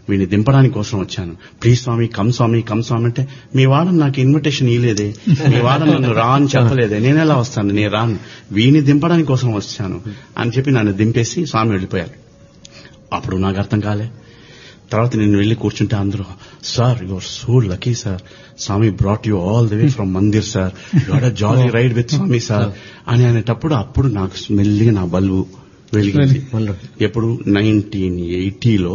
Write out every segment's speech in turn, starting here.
వీడిని దింపడానికి కోసం వచ్చాను, please Swamy come Swamy come స్వామి అంటే, మీ వాడని నాకు ఇన్విటేషన్ ఇవ్వలేదే, మీ వాడని నన్ను రా అని చెప్పలేదే, నేనెలా వస్తాను, నేను రాను, వీడిని దింపడానికి కోసం వచ్చాను అని చెప్పి నన్ను దింపేసి స్వామి వెళ్ళిపోయారు. అప్పుడు నాకు అర్థం కాలే. తర్వాత నేను వెళ్లి కూర్చుంటే అందరూ, sir you are so lucky sir, Swamy brought you all the way from Mandir sir, you had a jolly ride with Swamy sir అని అనేటప్పుడు అప్పుడు నాకు మెల్లిగా నా బల్బు వెలిగింది. ఎప్పుడు 1980లో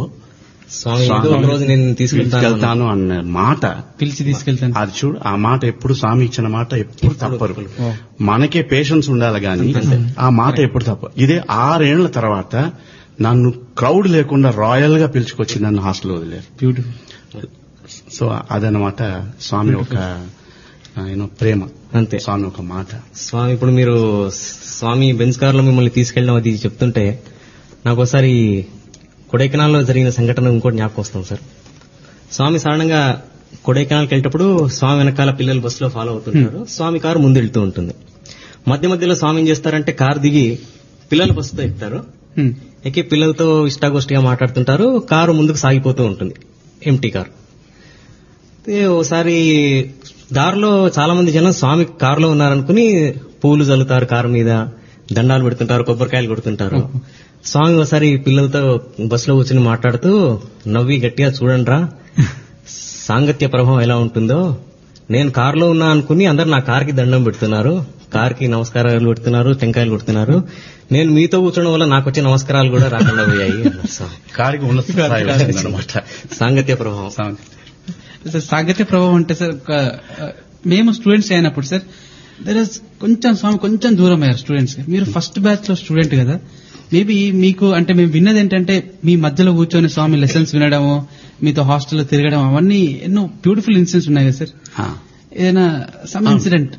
తీసుకెళ్తాను అన్న మాట, పిలిచి తీసుకెళ్తాను, అది చూడు, ఆ మాట ఎప్పుడు స్వామి ఇచ్చిన మాట ఎప్పుడు తప్పరు. మనకే పేషెన్స్ ఉండాలి గాని ఆ మాట ఎప్పుడు తప్ప. ఇదే 6 ఏళ్ల తర్వాత నన్ను క్రౌడ్ లేకుండా రాయల్ గా పిలుచుకొచ్చి నన్ను హాస్టల్ వదిలేరు. బ్యూటిఫుల్. సో అదనమాట స్వామి ఒక ప్రేమ, అంతే. స్వామి ఒక మాట. స్వామి ఇప్పుడు మీరు స్వామి బెంజ్ కార్ లో మిమ్మల్ని తీసుకెళ్ళడం అది చెప్తుంటే నాకు ఒకసారి కొడైకెనాల్లో జరిగిన సంఘటన ఇంకోటి జ్ఞాపకం వస్తాం సార్. స్వామి సాధారణంగా కొడైకెనాల్కి వెళ్ళేటప్పుడు స్వామి వెనకాల పిల్లలు బస్సులో ఫాలో అవుతుంటారు, స్వామి కారు ముందు వెళ్తూ ఉంటుంది. మధ్యలో స్వామి ఏం చేస్తారంటే కారు దిగి పిల్లల బస్సుతో ఎక్కుతారు, ఎక్కి పిల్లలతో ఇష్టాగోష్టిగా మాట్లాడుతుంటారు, కారు ముందుకు సాగిపోతూ ఉంటుంది, ఎంటీ కారు. ఓసారి దారిలో చాలా మంది జనం స్వామి కారులో ఉన్నారనుకుని పూలు చల్లుతారు, కారు మీద దండాలు పెడుతుంటారు, కొబ్బరికాయలు కొడుతుంటారు. స్వామి ఒకసారి పిల్లలతో బస్సులో కూర్చొని మాట్లాడుతూ నవ్వి గట్టిగా, చూడండిరా సాంగత్య ప్రభావం ఎలా ఉంటుందో, నేను కారులో ఉన్నా అనుకుని అందరు నా కారుకి దండం పెడుతున్నారు, కారుకి నమస్కారాలు పెడుతున్నారు, టెంకాయలు కొడుతున్నారు, నేను మీతో కూర్చోవడం వల్ల నాకు వచ్చే నమస్కారాలు కూడా రాకుండా పోయాయి అన్నారు. కారుకి ఉన్నత సాంగత్య ప్రభావం. సార్ సాంగత్య ప్రభావం అంటే సార్, మేము స్టూడెంట్స్ అయినప్పుడు సార్ దర్ ఇస్ కొంచెం స్వామి కొంచెం దూరం అయ్యారు స్టూడెంట్స్. మీరు ఫస్ట్ బ్యాచ్ లో స్టూడెంట్ కదా, మేబీ మీకు అంటే మేము విన్నది ఏంటంటే మీ మధ్యలో కూర్చొని స్వామి లెసన్స్ వినడము, మీతో హాస్టల్లో తిరగడం, అవన్నీ ఎన్నో బ్యూటిఫుల్ ఇన్సిడెంట్స్ ఉన్నాయి కదా సార్. ఏదైనా సమ్ ఇన్సిడెంట్?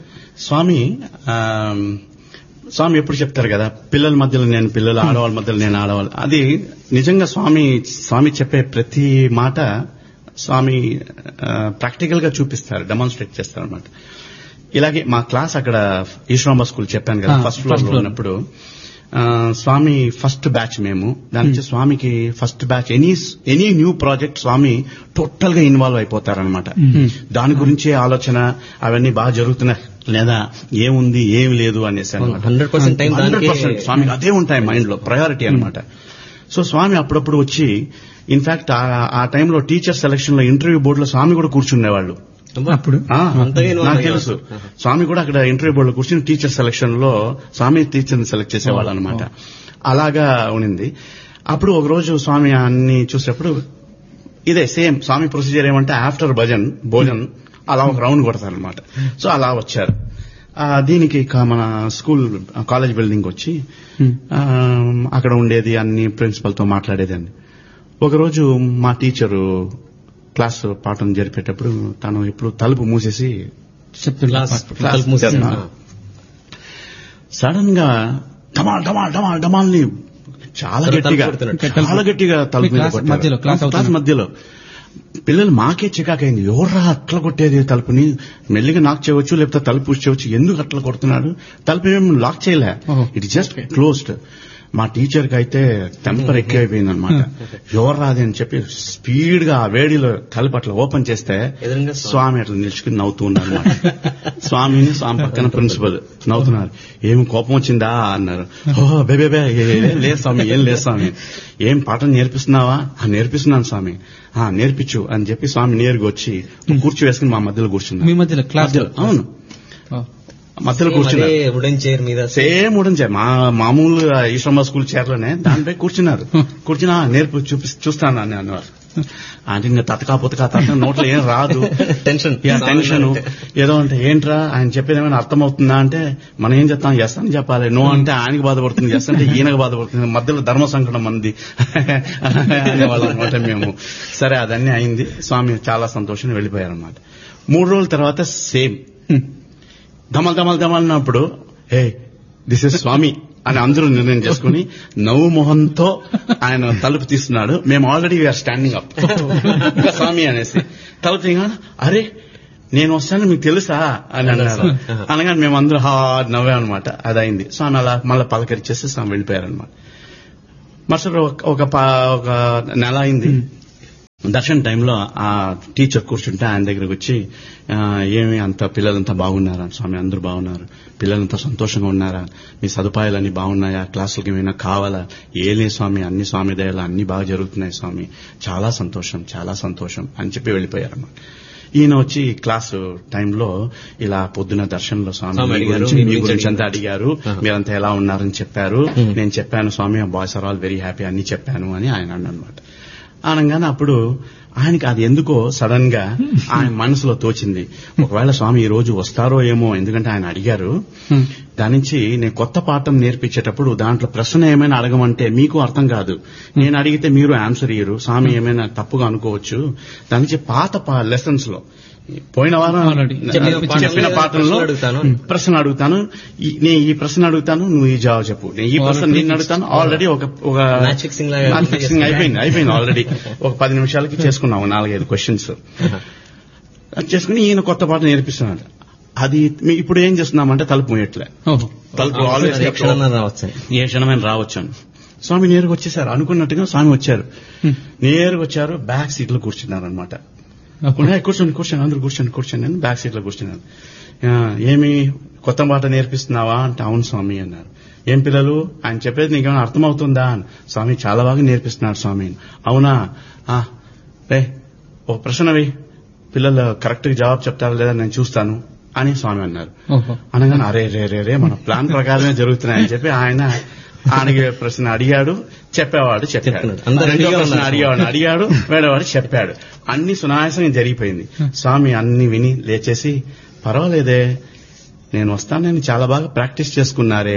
స్వామి ఎప్పుడు చెప్తారు కదా, పిల్లల మధ్యలో నేను పిల్లలు, ఆడవాళ్ళ మధ్యలో నేను ఆడవాళ్ళు. అది నిజంగా స్వామి చెప్పే ప్రతి మాట స్వామి ప్రాక్టికల్ గా చూపిస్తారు, డెమాన్స్ట్రేట్ చేస్తారు అనమాట. ఇలాగే మా క్లాస్ అక్కడ ఈశ్వరాంబ స్కూల్ చెప్పాను కదా, ఫస్ట్ ఫ్లోర్ లో ఉన్నప్పుడు స్వామి ఫస్ట్ బ్యాచ్ మేము, దానికి స్వామికి first batch any new project స్వామి టోటల్ గా ఇన్వాల్వ్ అయిపోతారనమాట. దాని గురించే ఆలోచన, అవన్నీ బాగా జరుగుతున్నాయి లేదా, ఏముంది ఏమి లేదు అనేసి అనమాట. 100% స్వామికి అదే ఉంటాయి మైండ్ లో, ప్రయారిటీ అనమాట. సో స్వామి అప్పుడప్పుడు వచ్చి, ఇన్ఫాక్ట్ ఆ టైంలో టీచర్ సెలక్షన్ లో ఇంటర్వ్యూ బోర్డులో స్వామి కూడా కూర్చునేవాళ్ళు. అప్పుడు నాకు తెలుసు, స్వామి కూడా అక్కడ ఇంటర్వ్యూ బోర్డులో కూర్చుని టీచర్ సెలక్షన్ లో స్వామి టీచర్ని సెలెక్ట్ చేసేవాళ్ళు అనమాట. అలాగా ఉండింది. అప్పుడు ఒక రోజు స్వామి అన్ని చూసేటప్పుడు ఇదే సేమ్ స్వామి ప్రొసీజర్ ఏమంటే ఆఫ్టర్ భోజన్ అలా ఒక రౌండ్ కొడతారనమాట. సో అలా వచ్చారు. దీనికి మన స్కూల్ కాలేజ్ బిల్డింగ్ వచ్చి అక్కడ ఉండేది, అన్ని ప్రిన్సిపల్ తో మాట్లాడేదాన్ని. ఒకరోజు మా టీచరు క్లాస్ పాఠం జరిపేటప్పుడు తను ఎప్పుడు తలుపు మూసేసి సడన్ గా డమాల్ డమాల్ డమాల్ డమాల్ ని చాలా గట్టిగా తలుపు మీద క్లాస్ మధ్యలో. పిల్లలు మాకే చికాకైంది, ఎవర్రా అట్లా కొట్టేది తలుపుని, మెల్లిగా నాక్ చేయవచ్చు లేకపోతే తలుపు పుష్ చేయవచ్చు, ఎందుకు అట్లా కొడుతున్నాడు, తలుపు ఏమి లాక్ చేయలే, ఇట్ జస్ట్ క్లోజ్డ్. మా టీచర్ కి అయితే టెంపర్ ఎక్కువైపోయింది అనమాట. ఎవరు రాది అని చెప్పి స్పీడ్ గా ఆ వేడిలో తలుపు అట్లా ఓపెన్ చేస్తే స్వామి అట్లా నిలుచుకుని నవ్వుతూ ఉన్నారు అనమాట. స్వామి పక్కన ప్రిన్సిపల్ నవ్వుతున్నారు. ఏమి కోపం వచ్చిందా అన్నారు. ఓహో బేబే లేదు స్వామి, ఏం లేదు స్వామి, ఏం పాఠం నేర్పిస్తున్నావా? నేర్పిస్తున్నాను స్వామి. నేర్పించు అని చెప్పి స్వామి నేరుగా వచ్చి కూర్చో వేసుకుని మా మధ్యలో కూర్చున్నారు. మీ మధ్యలో క్లాస్? అవును, మధ్యలో కూర్చున్నారు. వుడెన్ చైర్ మీద, సేమ్ వుడెన్ చైర్, మామూలు ఈశ్వరమ్మ స్కూల్ చైర్ లోనే దానిపై కూర్చున్నారు. కూర్చున్నా నేర్పు చూస్తాను అని అన్నారు. అంటే ఇంకా తతకా నోట్లో ఏం రాదు, టెన్షన్ ఏదో అంటే ఏంట్రా ఆయన చెప్పేది ఏమైనా అర్థమవుతుందా అంటే, మనం ఏం చెప్తాం చేస్తానని చెప్పాలి, నో అంటే ఆయనకి బాధపడుతుంది, ఎస్ అంటే ఈయనకు బాధపడుతుంది, మధ్యలో ధర్మ సంకటం మంది అనేవాళ్ళం అనమాట మేము. సరే అదన్నీ అయింది. స్వామి చాలా సంతోషంగా వెళ్ళిపోయారనమాట. 3 రోజుల తర్వాత సేమ్ ధమల్ అన్నప్పుడు, హే దిస్ ఇస్ స్వామి అని అందరూ నిర్ణయం చేసుకుని నవ్వు మొహంతో ఆయన తలుపు తీస్తున్నాడు. మేము ఆల్రెడీ వీఆర్ స్టాండింగ్ అప్, స్వామి అనేసి తలుపు తీయగానే, అరే నేను వస్తాను మీకు తెలుసా అని అన్నారు. అనగానే మేమందరూ నవ్వామన్నమాట. అది అయింది. స్వామి అలా మళ్ళీ పలకరించేసి స్వామి వెళ్ళిపోయారనమాట. మరుసటి ఒక నెల అయింది. దర్శన టైంలో ఆ టీచర్ కూర్చుంటే ఆయన దగ్గరకు వచ్చి ఏమి అంత పిల్లలంతా బాగున్నారా స్వామి? అందరూ బాగున్నారు. పిల్లలంతా సంతోషంగా ఉన్నారా? మీ సదుపాయాలన్నీ బాగున్నాయా? క్లాసులకి ఏమైనా కావాలా? ఏలే స్వామి, అన్ని స్వామి దయలా అన్ని బాగా జరుగుతున్నాయి స్వామి, చాలా సంతోషం చాలా సంతోషం అని చెప్పి వెళ్ళిపోయారన్నమాట. ఈయన వచ్చి క్లాస్ టైంలో ఇలా పొద్దున దర్శనంలో స్వామి మీ గురించి అంతా అడిగారు, మీరంతా ఎలా ఉన్నారని చెప్పారు. నేను చెప్పాను స్వామి boys are all very happy అన్ని చెప్పాను అని ఆయన అన్నమాట. అనగానే అప్పుడు ఆయనకి అది ఎందుకో సడన్ గా ఆయన మనసులో తోచింది, ఒకవేళ స్వామి ఈ రోజు వస్తారో ఏమో, ఎందుకంటే ఆయన అడిగారు. దాని నుంచి నేను కొత్త పాఠం నేర్పించేటప్పుడు దాంట్లో ప్రశ్న ఏమైనా అడగమంటే మీకు అర్థం కాదు, నేను అడిగితే మీరు ఆన్సర్ ఇయ్యరు, స్వామి ఏమైనా తప్పుగా అనుకోవచ్చు. దాని నుంచి పాత లెసన్స్ లో పోయిన వారం చెప్పిన పాఠంలో ప్రశ్న అడుగుతాను, ఈ ప్రశ్న అడుగుతాను, నువ్వు ఈ జవాబు చెప్పు, నేను ఈ ప్రశ్న నేను అడుగుతాను. ఆల్రెడీ ఒక ఫిక్సింగ్ అయిపోయింది ఆల్రెడీ. ఒక 10 నిమిషాలకి చేసుకున్నాము 4-5 క్వశ్చన్స్ చేసుకుని ఈయన కొత్త పాఠం నేర్పిస్తున్నాడు. అది ఇప్పుడు ఏం చేస్తున్నామంటే తలుపు మోయట్లే, తలుపు ఆల్వేస్ ఏ క్షణమైన రావచ్చు అని. స్వామి నేరుగా వచ్చేసారు, అనుకున్నట్టుగా స్వామి వచ్చారు, నేరుగా వచ్చారు, బ్యాక్ సీట్ లో కూర్చున్నారనమాట. కూర్చోండి అందరూ కూర్చోండి నేను బ్యాక్ సీట్ లో కూర్చున్నాను. ఏమి కొత్త మాట నేర్పిస్తున్నావా అంటే అవును స్వామి అన్నారు. ఏం పిల్లలు ఆయన చెప్పేది నీకేమైనా అర్థమవుతుందా అని. స్వామి చాలా బాగా నేర్పిస్తున్నాడు స్వామి. అవునా, రే ఓ ప్రశ్నవి, పిల్లలు కరెక్ట్ గా జవాబు చెప్తారా లేదా నేను చూస్తాను అని స్వామి అన్నారు. అనగానే అరే రే రే మన ప్లాన్ ప్రకారమే జరుగుతున్నాయని చెప్పి ఆయనకి ప్రశ్న అడిగాడు, చెప్పేవాడు చెప్పాడు, ప్రశ్న అడిగాడు వేడవాడు చెప్పాడు. అన్ని సునాయాసంగా జరిగిపోయింది. స్వామి అన్ని విని లేచేసి పర్వాలేదే నేను వస్తాను, నేను చాలా బాగా ప్రాక్టీస్ చేసుకున్నారే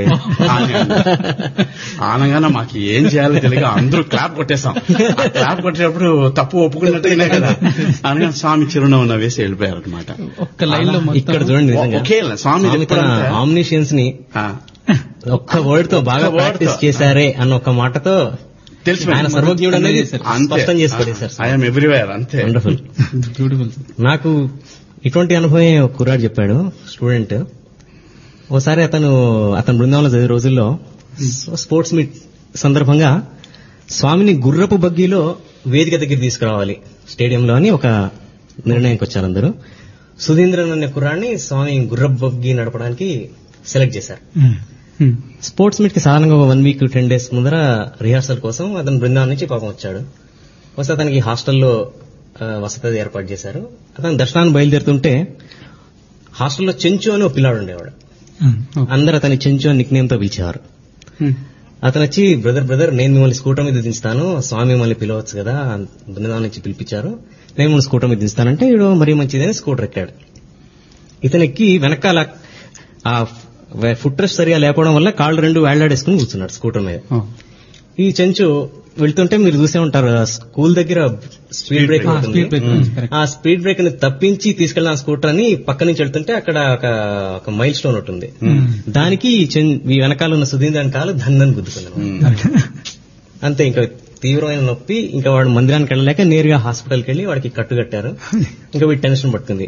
అనగానే మాకు ఏం చేయాలో తెలియక అందరూ క్లాప్ కొట్టేశాం. క్లాప్ కొట్టేటప్పుడు తప్పు ఒప్పుకున్నట్టుగానే కదా అనగానే స్వామి చిరునవ్వు వేసి వెళ్ళిపోయారు అనమాట. ఒక్క లైన్ లో ఇక్కడ చూడండి, ఒకే స్వామి ఆమ్నిషియన్స్ ని ఒక్క వర్డ్ తో బాగా ప్రాక్టీస్ చేశారే అన్న ఒక మాటతో తెలిసి ఆయన సర్వజ్ఞుడు అనేది స్పష్టం చేసుకోలేదు సార్. ఐఎమ్ ఎవ్రీవేర్ అంతే. వండర్ఫుల్. బ్యూటిఫుల్. నాకు ఇటువంటి అనుభవం ఒక కుర్రాడు చెప్పాడు, స్టూడెంట్. ఓసారి అతను బృందావనంలో చదివే రోజుల్లో స్పోర్ట్స్ మీట్ సందర్భంగా స్వామిని గుర్రపు బగ్గీలో వేదిక దగ్గర తీసుకురావాలి స్టేడియంలో అని ఒక నిర్ణయానికి వచ్చారు అందరూ. సుధీంద్రన్ అనే కుర్రాడిని స్వామి గుర్రపు బగ్గీ నడపడానికి సెలెక్ట్ చేశారు. స్పోర్ట్స్ మీట్ కి సాధారణంగా 1 వీక్ 10 days ముందర రిహార్సల్ కోసం అతను బృందావనం నుంచి పాపం వచ్చాడు. వస్తే అతనికి హాస్టల్లో వసతి ఏర్పాటు చేశారు. అతను దర్శనాన్ని బయలుదేరుతుంటే హాస్టల్లో చెంచు అని ఒక పిల్లాడు ఉండేవాడు. అందరూ అతని చెంచు అని నిక్ నేమ్ తో పిలిచేవారు. అతను వచ్చి బ్రదర్ నేను మిమ్మల్ని స్కూటర్ మీద దించుతాను, స్వామి మిమ్మల్ని పిలవచ్చు కదా, బృందావనం నుంచి పిలిపించారు, నేను మిమ్మల్ని స్కూటర్ మీద దించుతానంటే వీడు మరీ మంచిదని స్కూటర్ ఎక్కాడు. ఇతను ఎక్కి వెనకాల ఆ ఫుట్ రెస్ట్ సరిగా లేకపోవడం వల్ల కాళ్ళు 2 వేళ్లాడేసుకుని కూర్చున్నాడు స్కూటర్ మీద. ఈ చెంచు వెళ్తుంటే మీరు చూసే ఉంటారు, స్కూల్ దగ్గర స్పీడ్ బ్రేక్ ఉంటుంది. ఆ స్పీడ్ బ్రేక్ ని తప్పించి తీసుకెళ్లిన స్కూటర్ అని పక్క నుంచి వెళ్తుంటే అక్కడ ఒక మైల్ స్టోన్ ఉంటుంది. దానికి ఈ వెనకాల ఉన్న సుధీంద్రన్ కాలు ధన్నని గుద్దుకున్నాను. అంతే, ఇంకా తీవ్రమైన నొప్పి. ఇంకా వాడు మందిరానికి వెళ్ళలేక నేరుగా హాస్పిటల్కి వెళ్లి వాడికి కట్టు కట్టారు. ఇంకా వీడి టెన్షన్ పట్టుకుంది,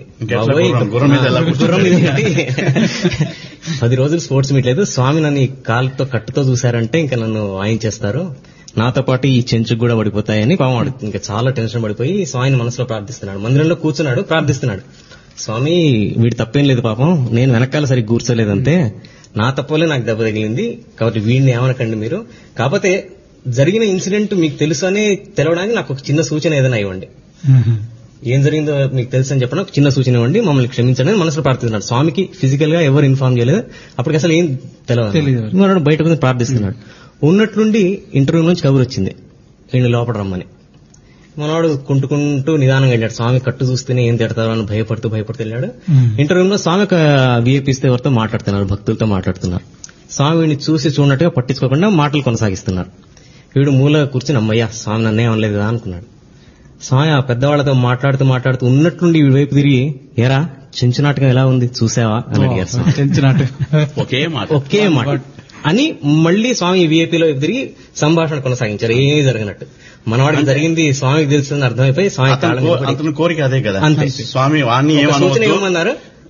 10 రోజులు స్పోర్ట్స్ మీట్ లేదు, స్వామి నన్ను ఈ కాలుతో కట్టుతో చూశారంటే ఇంకా నన్ను వాయించేస్తారు, నాతో పాటు ఈ చెంచుకు కూడా పడిపోతాయని పాపం ఇంకా చాలా టెన్షన్ పడిపోయి స్వామిని మనసులో ప్రార్థిస్తున్నాడు. మందిరంలో కూర్చున్నాడు, ప్రార్థిస్తున్నాడు. స్వామి వీడి తప్పేం లేదు పాపం, నేను వెనకాల సరిగ్గా కూర్చోలేదంతే, నా తప్పలే నాకు దెబ్బ తగిలింది, కాబట్టి వీడిని ఏమనకండి మీరు, కాకపోతే జరిగిన ఇన్సిడెంట్ మీకు తెలుసు అని తెలవడానికి నాకు ఒక చిన్న సూచన ఏదైనా ఇవ్వండి, ఏం జరిగిందో మీకు తెలుసు అని చెప్పడం ఒక చిన్న సూచన ఇవ్వండి, మమ్మల్ని క్షమించండి అని మనసులో ప్రార్థిస్తున్నాడు. స్వామికి ఫిజికల్ గా ఎవరు ఇన్ఫార్మ్ చేయలేదు, అప్పటికి అసలు ఏం తెలియదు. బయటకు ప్రార్థిస్తున్నాడు. ఉన్నట్లుండి ఇంటర్వ్యూ నుంచి కబురు వచ్చింది, వీడిని లోపల రమ్మని. మనవాడు కుంటుకుంటూ నిదానంగా వెళ్ళాడు. స్వామి కట్టు చూస్తేనే ఏం తిడతారో అని భయపడుతూ వెళ్ళాడు. ఇంటర్వ్యూలో స్వామి ఒక వీఐపీస్తో ఎవరితో మాట్లాడుతున్నారు, భక్తులతో మాట్లాడుతున్నారు. స్వామి వీడిని చూసి చూడనట్టుగా పట్టించుకోకుండా మాటలు కొనసాగిస్తున్నారు. వీడు మూల కూర్చుని అమ్మయ్యా స్వామి నన్నే అనలేదు కదా అనుకున్నాడు. స్వామి ఆ పెద్దవాళ్లతో మాట్లాడుతూ ఉన్నట్లుండి వీడి వైపు తిరిగి, ఏరా చెంచు నాటకం ఎలా ఉంది చూసావా అని అడిగారు. చెంచు నాటకం ఒకే మాట అని మళ్లీ స్వామి వీఐపీలో తిరిగి సంభాషణ కొనసాగించారు, ఏమీ జరగనట్టు. మనవాడికి జరిగింది స్వామికి తెలుస్తుందని అర్థమైపోయి స్వామి కోరిక అదే కదా, అంతే. స్వామి వాణ్ణి సూచన ఏమన్నారు,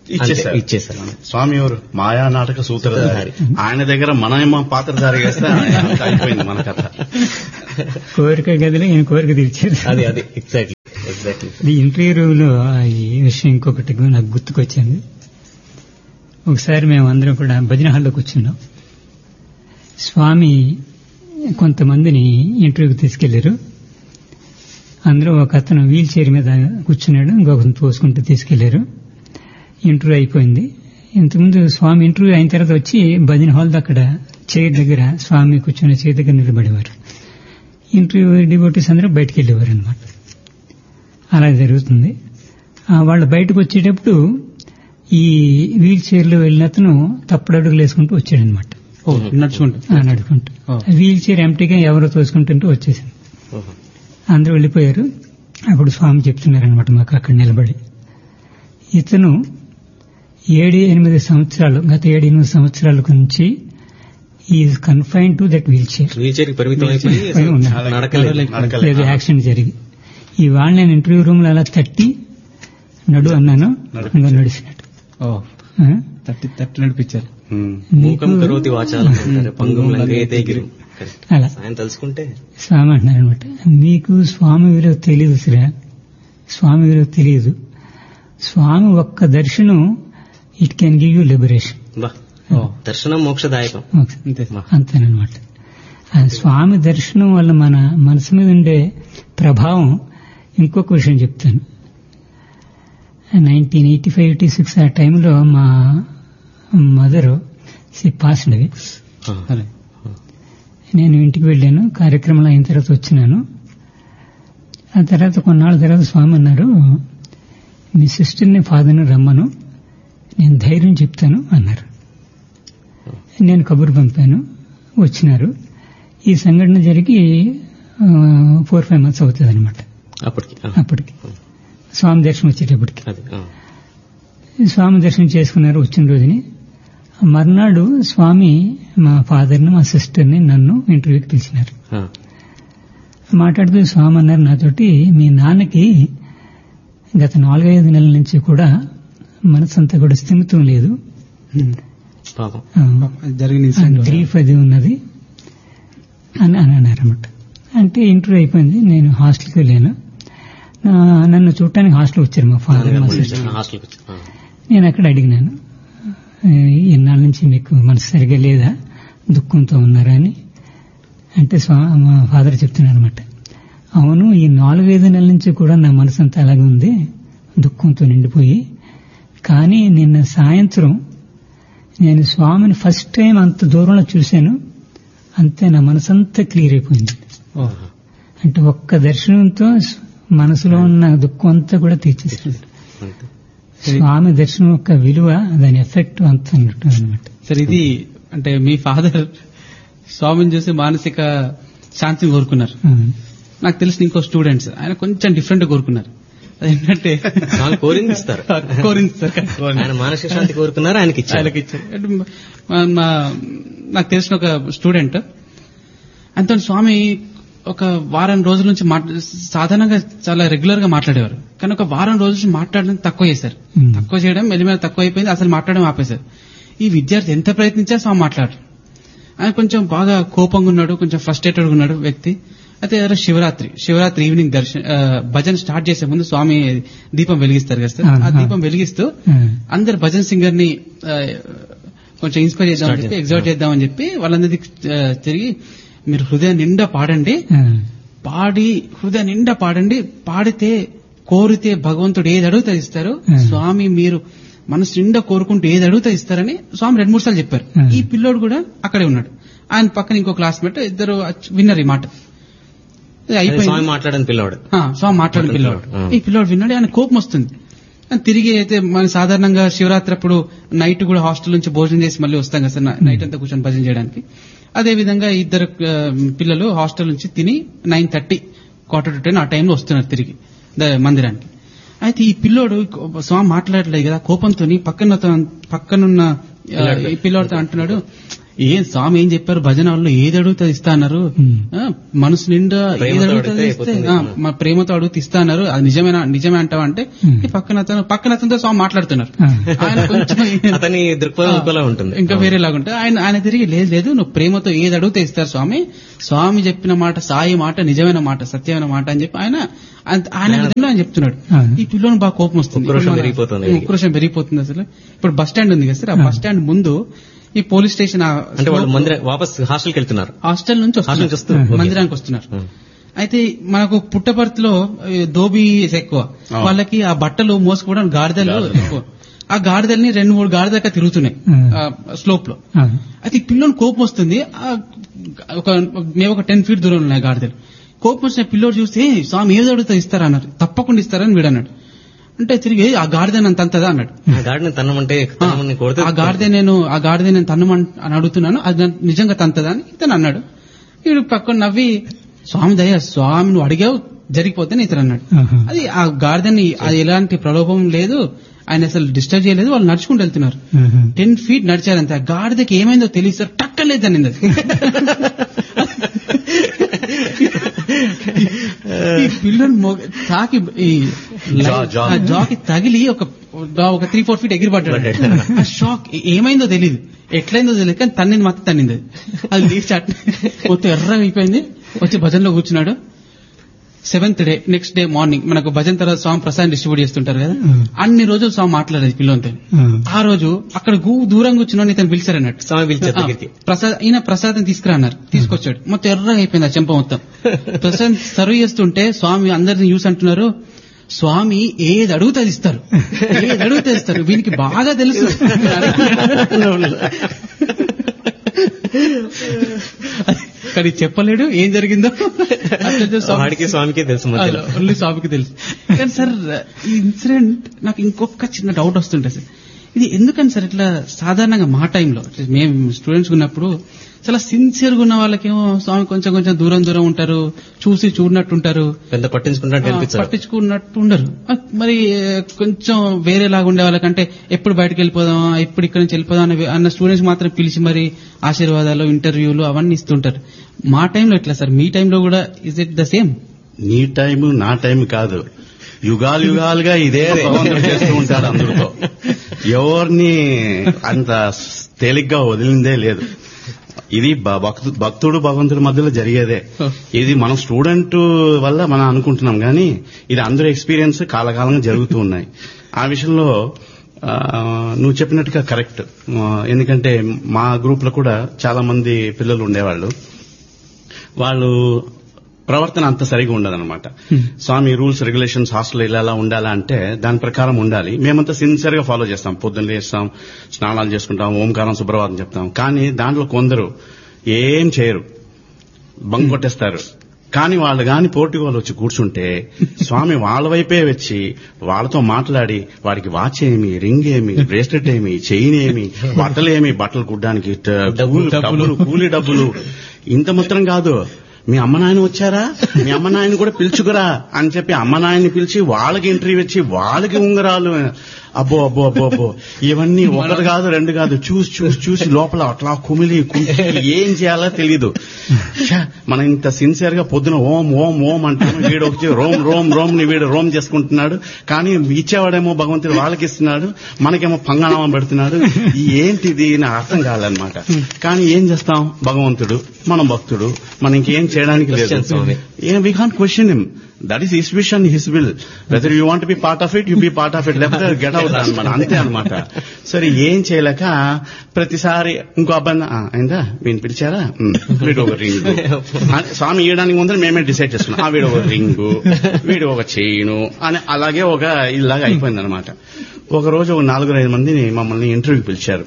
ఇచ్చేసారు. స్వామి ఎవరు? మాయా నాటక సూత్రధారి. ఆయన దగ్గర మన పాత్రధారి వేస్తే అయిపోయింది మన కథ. కోరిక గదిలో ఈయన కోరిక తీర్చారు. అది ఎగ్జాక్ట్లీ. ఈ ఇంటర్వ్యూ రూమ్ లో ఈ విషయం ఇంకొకటి నాకు గుర్తుకొచ్చింది. ఒకసారి మేము అందరం కూడా భజన హాల్లో కూర్చున్నాం. స్వామి కొంతమందిని ఇంటర్వ్యూకి తీసుకెళ్లారు. అందులో ఒక అతను వీల్ చైర్ మీద కూర్చున్నాడు, ఇంకొకరిని తోసుకుంటూ తీసుకెళ్లారు. ఇంటర్వ్యూ అయిపోయింది. ఇంతకుముందు స్వామి ఇంటర్వ్యూ అయిన తర్వాత వచ్చి భజన హాల్ అక్కడ చైర్ దగ్గర స్వామి కూర్చున్న చైర్ దగ్గర నిలబడేవారు. ఇంటర్వ్యూ డివోటీస్ అందరూ బయటకు వెళ్ళేవారు అనమాట. అలా జరుగుతుంది. వాళ్ళు బయటకు వచ్చేటప్పుడు ఈ వీల్ చైర్ లో వెళ్ళిన అతను తప్పుడు అడుగులు వేసుకుంటూ వచ్చాడనమాట. నడుచుకుంటూ వీల్ చైర్ ఎంటీగా ఎవరో తోసుకుంటుంటూ వచ్చేసింది. అందరూ వెళ్ళిపోయారు. అప్పుడు స్వామి చెప్తున్నారనమాట మాకు అక్కడ నిలబడి, ఇతను 7-8 సంవత్సరాలు, గత 7-8 సంవత్సరాల నుంచి is confine to that we'll chair. లేదు యాక్సిడెంట్ జరిగి ఇవాళ నేను ఇంటర్వ్యూ రూమ్ లో అలా తట్టి నడు అన్నాను, నడిచినట్టు తట్టి నడిపించారు. అలా తలుచుకుంటే స్వామి అంటున్నారనమాట, మీకు స్వామి విలువ తెలియదు శ్రా, స్వామి విలువ తెలియదు. స్వామి ఒక్క దర్శనం it can give you liberation. దర్శనం మోక్షదాయకం అంతేనమాట. స్వామి దర్శనం వల్ల మన మనసు మీద ఉండే ప్రభావం. ఇంకొక విషయం చెప్తాను. 1985-86 ఆ టైంలో మా మదర్ పాస్డ్ అవే. నేను ఇంటికి వెళ్ళాను. కార్యక్రమాలు అయిన తర్వాత వచ్చినాను. ఆ తర్వాత కొన్నాళ్ళ తర్వాత స్వామి అన్నారు, మీ సిస్టర్ని ఫాదర్ని రమ్మను, నేను ధైర్యం చెప్తాను అన్నారు. నేను కబురు పంపాను, వచ్చినారు. ఈ సంఘటన జరిగి 4-5 months అవుతుంది అనమాట. అప్పటికి స్వామి దర్శనం వచ్చేటప్పటికి స్వామి దర్శనం చేసుకున్నారు. వచ్చిన రోజుని మర్నాడు స్వామి మా ఫాదర్ని, మా సిస్టర్ని, నన్ను ఇంటర్వ్యూకి పిలిచినారు. మాట్లాడుతూ స్వామి అన్నారు నాతోటి, మీ నాన్నకి గత 4-5 నెలల నుంచి కూడా మనసంతా కూడా స్థిమితం లేదు, గ్రీఫ్ అది ఉన్నది అని అన్నారన్నమాట. అంటే ఇంటర్వ్యూ అయిపోయింది. నేను హాస్టల్కి వెళ్ళాను. నన్ను చూడటానికి హాస్టల్ వచ్చారు మా ఫాదర్, మా సిస్టర్. నేను అక్కడ అడిగినాను, ఎన్నాళ్ళ నుంచి మీకు మనసు సరిగా లేదా, దుఃఖంతో ఉన్నారా అని. అంటే మా ఫాదర్ చెప్తున్నారు అనమాట, అవును, ఈ 4-5 నెలల నుంచి కూడా నా మనసు అంతా అలాగే ఉంది, దుఃఖంతో నిండిపోయి. కానీ నిన్న సాయంత్రం నేను స్వామిని ఫస్ట్ టైం అంత దూరంలో చూశాను, అంతే నా మనసంతా క్లియర్ అయిపోయింది. అంటే ఒక్క దర్శనంతో మనసులో ఉన్న దుఃఖం అంతా కూడా తీర్చేస్తుంది. స్వామి దర్శనం యొక్క విలువ, దాని ఎఫెక్ట్ అంత అనమాట. సార్ ఇది అంటే మీ ఫాదర్ స్వామిని చూసి మానసిక శాంతిని కోరుకున్నారు. నాకు తెలిసిన ఇంకో స్టూడెంట్స్ ఆయన కొంచెం డిఫరెంట్ కోరుకున్నారు. అదేంటంటే మానసిక శాంతి కోరుకున్నారు, ఆయనకి ఇచ్చారు. నాకు తెలిసిన ఒక స్టూడెంట్ అంత స్వామి ఒక వారం రోజుల నుంచి సాధారణంగా చాలా రెగ్యులర్ గా మాట్లాడేవారు. కానీ ఒక వారం రోజుల నుంచి మాట్లాడడం తక్కువ చేశారు. తక్కువ చేయడం మెల్లిమెల్లి తక్కువ అయిపోయింది. అసలు మాట్లాడడం ఆపేశారు. ఈ విద్యార్థి ఎంత ప్రయత్నించా స్వామి మాట్లాడరు. ఆయన కొంచెం బాగా కోపంగా ఉన్నాడు, కొంచెం ఫ్రస్ట్రేటెడ్ ఉన్నాడు వ్యక్తి. అయితే శివరాత్రి ఈవినింగ్ భజన్ స్టార్ట్ చేసే ముందు స్వామి దీపం వెలిగిస్తారు కదా సార్. ఆ దీపం వెలిగిస్తూ అందరు భజన్ సింగర్ ని కొంచెం ఇన్స్పైర్ చేద్దామని చెప్పి, ఎగ్జాట్ చేద్దామని చెప్పి వాళ్ళందరికీ తిరిగి, మీరు హృదయం నిండా పాడండి, హృదయం నిండా పాడండి, పాడితే కోరితే భగవంతుడు ఏది అడుగుతా ఇస్తారు. స్వామి మీరు మనసు నిండా కోరుకుంటూ ఏది అడుగుతా ఇస్తారని స్వామి 2-3 సార్లు చెప్పారు. ఈ పిల్లోడు కూడా అక్కడే ఉన్నాడు. ఆయన పక్కన ఇంకో క్లాస్మేట్, ఇద్దరు విన్నారు ఈ మాట. స్వామి మాట్లాడని పిల్లోడు ఈ పిల్లోడు విన్నాడు. ఆయన కోపం వస్తుంది. తిరిగి అయితే మనం సాధారణంగా శివరాత్రి అప్పుడు నైట్ కూడా హాస్టల్ నుంచి భోజనం చేసి మళ్ళీ వస్తాం కదా సార్, నైట్ అంతా కూర్చొని భజన చేయడానికి. అదే విధంగా ఇద్దరు పిల్లలు హాస్టల్ నుంచి తిని 9:30 quarter-to-10 ఆ టైంలో వస్తున్నారు తిరిగి మందిరానికి. అయితే ఈ పిల్లోడు స్వామి మాట్లాడలేదు కదా, కోపంతో పక్కనున్న ఈ పిల్లోడితో అంటున్నాడు, ఏం స్వామి ఏం చెప్పారు భజన వాళ్ళు ఏది అడుగుతుంది ఇస్తా అన్నారు, మనసు నిండా ఏది అడుగుతుంది ఇస్తే మా ప్రేమతో అడుగుతూ ఇస్తా అన్నారు, అది నిజమే అంటావా అంటే పక్కన అతనితో స్వామి మాట్లాడుతున్నారు. ఆయన కొంచెం అతని దృక్పథం ఉంటుంది, ఇంకా వేరేలాగా ఉంటుంది. ఆయన తిరిగి లేదు నువ్వు ప్రేమతో ఏది అడిగితే ఇస్తారు స్వామి చెప్పిన మాట సాయి మాట నిజమైన మాట సత్యమైన మాట అని చెప్పి ఆయన విధంగా ఆయన చెప్తున్నాడు. ఈ పిల్లని బాగా కోపం వస్తుంది, ఉక్రోషం పెరిగిపోతుంది. అసలు ఇప్పుడు బస్ స్టాండ్ ఉంది కదా సార్, ఆ బస్ స్టాండ్ ముందు ఈ పోలీస్ స్టేషన్ అంటే వాళ్ళు వాపస్ హాస్టల్కి వెళ్తున్నారు, హాస్టల్ నుంచి మందిరానికి వస్తున్నారు. అయితే మనకు పుట్టపర్తిలో దోబీస్ ఎక్కువ, వాళ్ళకి ఆ బట్టలు మోసుకోవడం గాడిదలు ఎక్కువ. ఆ గాడిదల్ని 2-3 గాడిదక తిరుగుతున్నాయి స్లోప్ లో. అయితే ఈ పిల్లని కోపం వస్తుంది, మేము ఒక 10 feet దూరం ఉన్నాయి గాడిదలు. కోపం వచ్చిన పిల్లోడు చూస్తే స్వామి ఏదో అడుగుతా ఇస్తారా అన్నారు. తప్పకుండా ఇస్తారని వీడు అన్నాడు. అంటే తిరిగి ఆ గాడిద నన్ను తంతదా అన్నాడు. ఆ గాడిద నేను తన్నమని అడుగుతున్నాను, అది నిజంగా తంతదా అని ఇతను అన్నాడు. వీడు పక్కన నవ్వి స్వామి దయ స్వామి నువ్వు అడిగావు జరిగిపోతే ఇతను అన్నాడు. అది ఆ గాడిదని అది ఎలాంటి ప్రలోభం లేదు, ఆయన అసలు డిస్టర్బ్ చేయలేదు. వాళ్ళు నడుచుకుంటూ వెళ్తున్నారు, 10 feet నడిచారంతే. ఆ గాడిదకి ఏమైందో తెలియదు, టక్కలేదు అనింది. ఈ పిల్లలు తాకి జాకి తగిలి ఒక 3-4 feet ఎగిరిపడ్డాడు. ఆ షాక్ ఏమైందో తెలియదు, ఎట్లయిందో తెలియదు, కానీ తన్నింది మాత్రం తన్నింది. అది లీవ్ మొత్తం ఎర్రగా అయిపోయింది. వచ్చి భజనలో కూర్చున్నాడు. 7th day next day morning మనకు భజన తర్వాత స్వామి ప్రసాదం డిస్ట్రిబ్యూట్ చేస్తుంటారు కదా, అన్ని రోజులు స్వామి మాట్లాడేది పిల్లలతో. ఆ రోజు అక్కడ దూరంగా కూర్చున్నాను, ఇతను పిలిచారన్నట్టు స్వామి పిలిచారు. ఈయన ప్రసాదం తీసుకురా అన్నారు, తీసుకొచ్చాడు. మొత్తం ఎర్రగా అయిపోయింది ఆ చెంప మొత్తం. ప్రసాదం సర్వ్ చేస్తుంటే స్వామి అందరిని చూసి అంటున్నారు, స్వామి ఏది అడుగుతుంది ఇస్తారు, ఏది అడుగుతుంది ఇస్తారు, వీనికి బాగా తెలుసు. కానీ చెప్పలేడు ఏం జరిగిందో, స్వామికి తెలుసు, ఓన్లీ స్వామికి తెలుసు. కానీ సార్ ఈ ఇన్సిడెంట్ నాకు ఇంకొక చిన్న డౌట్ వస్తుంటే సార్, ఇది ఎందుకని సార్ ఇట్లా సాధారణంగా మా టైంలో మేము స్టూడెంట్స్ ఉన్నప్పుడు చాలా సిన్సియర్ గా ఉన్న వాళ్ళకేమో స్వామి కొంచెం దూరం ఉంటారు, చూసి చూడనట్టుంటారు, పెద్ద పట్టించుకున్నట్టు ఉండరు. మరి కొంచెం వేరేలాగా ఉండే వాళ్ళకంటే ఎప్పుడు బయటకు వెళ్ళిపోదాం, ఎప్పుడు ఇక్కడి నుంచి వెళ్ళిపోదాం అన్న స్టూడెంట్స్ మాత్రం పిలిచి మరి ఆశీర్వాదాలు ఇంటర్వ్యూలు అవన్నీ ఇస్తుంటారు. మా టైంలో ఎట్లా సార్, మీ టైంలో కూడా ఇస్ ఇట్ ద సేమ్? నీ టైము నా టైం కాదు, యుగాలుగా ఇదే చేస్తూ ఉంటాడు అందరితో. ఎవరిని అంత తేలిగ్గా వదిలిందే లేదు. ఇది భక్తుడు భగవంతుడి మధ్యలో జరిగేదే. ఇది మనం స్టూడెంట్ వల్ల మనం అనుకుంటున్నాం, కానీ ఇది అందరూ ఎక్స్పీరియన్స్ కాలకాలంగా జరుగుతూ ఉన్నాయి. ఆ విషయంలో నువ్వు చెప్పినట్టుగా కరెక్ట్. ఎందుకంటే మా గ్రూప్ లో కూడా చాలా మంది పిల్లలు ఉండేవాళ్ళు. వాళ్ళు ప్రవర్తన అంత సరిగా ఉండదన్నమాట. స్వామి రూల్స్ రెగ్యులేషన్స్ హాస్టల్ ఇలా ఉండాలా అంటే దాని ప్రకారం ఉండాలి. మేమంతా సిన్సియర్ గా ఫాలో చేస్తాం. పొద్దున్న లేస్తాం, స్నానాలు చేసుకుంటాం, ఓంకారం సుప్రభాతం చెప్తాం. కానీ దాంట్లో కొందరు ఏం చేయరు, బంక్ కొట్టేస్తారు. కానీ వాళ్ళు గాని పోటీ వాళ్ళు వచ్చి కూర్చుంటే స్వామి వాళ్ళ వైపే వచ్చి వాళ్ళతో మాట్లాడి వాడికి వాచ్ ఏమి, రింగ్ ఏమి, బ్రేస్లెట్ ఏమి, చైన్ ఏమి, బట్టలేమి, బట్టలు కుట్టడానికి కూలీ డబ్బులు, ఇంత మాత్రం కాదు, మీ అమ్మ నాయన వచ్చారా, మీ అమ్మ నాయన కూడా పిలుచుకురా అని చెప్పి అమ్మ నాయన్ని పిలిచి వాళ్ళకి ఇంటర్వ్యూ ఇచ్చి వాళ్ళకి ఉంగరాలు. అబ్బో అబ్బో అబ్బో అబ్బో, ఇవన్నీ ఒకటి కాదు రెండు కాదు, చూసి లోపల అట్లా కుమిలి ఏం చేయాలో తెలీదు. మనం ఇంత సిన్సియర్ గా పొద్దున ఓం ఓం ఓం అంటాము, వీడు వచ్చి రోమ్ ని వీడు రోమ్ చేసుకుంటున్నాడు. కానీ ఇచ్చేవాడేమో భగవంతుడు వాళ్ళకి ఇస్తున్నాడు, మనకేమో పంగనామం పెడుతున్నాడు. ఏంటిది నాకు అర్థం కాదనమాట. కానీ ఏం చేస్తాం, భగవంతుడు మనం భక్తుడు, మనం ఇంకేం చేయడానికి లేదు. We can't question him. That is his wish and his will. Whether you want be part of it, you be part of it, లేకపోతే గెట్ అవుట్ అనమాట. అంతే అనమాట. సరే ఏం చేయలేక ప్రతిసారి ఇంకో అబ్బాయి అయిందా, వీడిని పిలిచారా, వీడు ఒక రింగు, స్వామి ఇవ్వడానికి ముందర మేమే డిసైడ్ చేసుకున్నాం, వీడు ఒక రింగు, వీడు ఒక చైను అని అలాగే ఒక ఇలాగా అయిపోయింది అనమాట. ఒక రోజు ఒక 4-5 మందిని మమ్మల్ని ఇంటర్వ్యూకి పిలిచారు.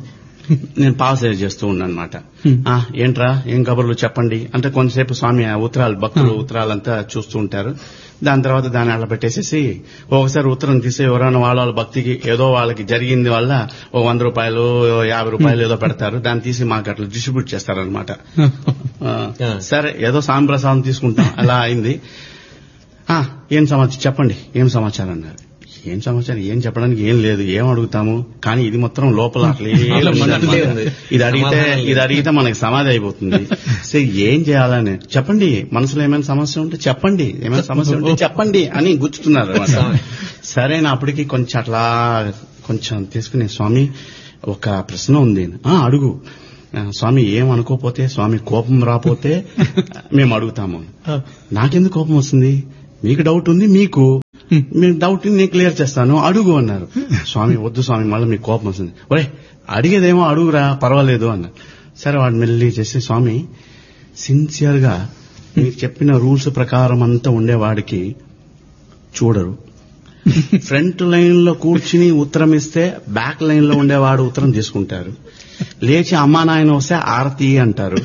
నేను పాస్ చేస్తూ ఉన్నాను అనమాట. ఏంట్రా ఏం కబుర్లు చెప్పండి అంటే కొంతసేపు స్వామి ఉత్తరాలు, భక్తులు ఉత్తరాలంతా చూస్తూ ఉంటారు. దాని తర్వాత దాన్ని అట్లా పెట్టేసేసి ఒకసారి ఉత్తరం తీసి ఎవరైనా వాళ్ళ భక్తికి ఏదో వాళ్ళకి జరిగింది వల్ల ఒక 100 రూపాయలు 50 రూపాయలు ఏదో పెడతారు. దాన్ని తీసి మాకు అట్లా డిస్ట్రిబ్యూట్ చేస్తారనమాట. సరే ఏదో స్వామి ప్రసాదం తీసుకుంటాం, అలా అయింది. ఏం సమాచారం చెప్పండి, ఏం సమాచారం అన్నారు. ఏం సమాచారం, ఏం చెప్పడానికి ఏం లేదు, ఏం అడుగుతాము, కానీ ఇది మొత్తం లోపల అట్లే ఇది అడిగితే మనకి సమాధి అయిపోతుంది. సో ఏం చేయాలని చెప్పండి, మనసులో ఏమైనా సమస్య ఉంటే చెప్పండి, ఏమైనా సమస్య ఉంటే చెప్పండి అని గుచ్చుతున్నారు అనమాట. సరే నా అప్పటికి కొంచెం అట్లా కొంచెం తీసుకుని, స్వామి ఒక ప్రశ్న ఉంది, అడుగు స్వామి, ఏం అనుకోపోతే, స్వామి కోపం రాపోతే మేము అడుగుతాము. నాకెందుకు కోపం వస్తుంది, మీకు డౌట్ ఉంది, మీకు డౌట్ నేను క్లియర్ చేస్తాను, అడుగు అన్నారు. స్వామి వద్దు స్వామి, మళ్ళీ మీకు కోపం వస్తుంది. ఒరే అడిగేదేమో అడుగురా, పర్వాలేదు అన్నారు. సరే వాడు మెల్లి చేసి, స్వామి సిన్సియర్ గా మీరు చెప్పిన రూల్స్ ప్రకారం అంతా ఉండేవాడికి చూడరు, ఫ్రంట్ లైన్ లో కూర్చుని ఉత్తరం ఇస్తే బ్యాక్ లైన్ లో ఉండేవాడు ఉత్తరం తీసుకుంటారు, లేచి అమ్మా నాయన వస్తే ఆరతి అంటారు,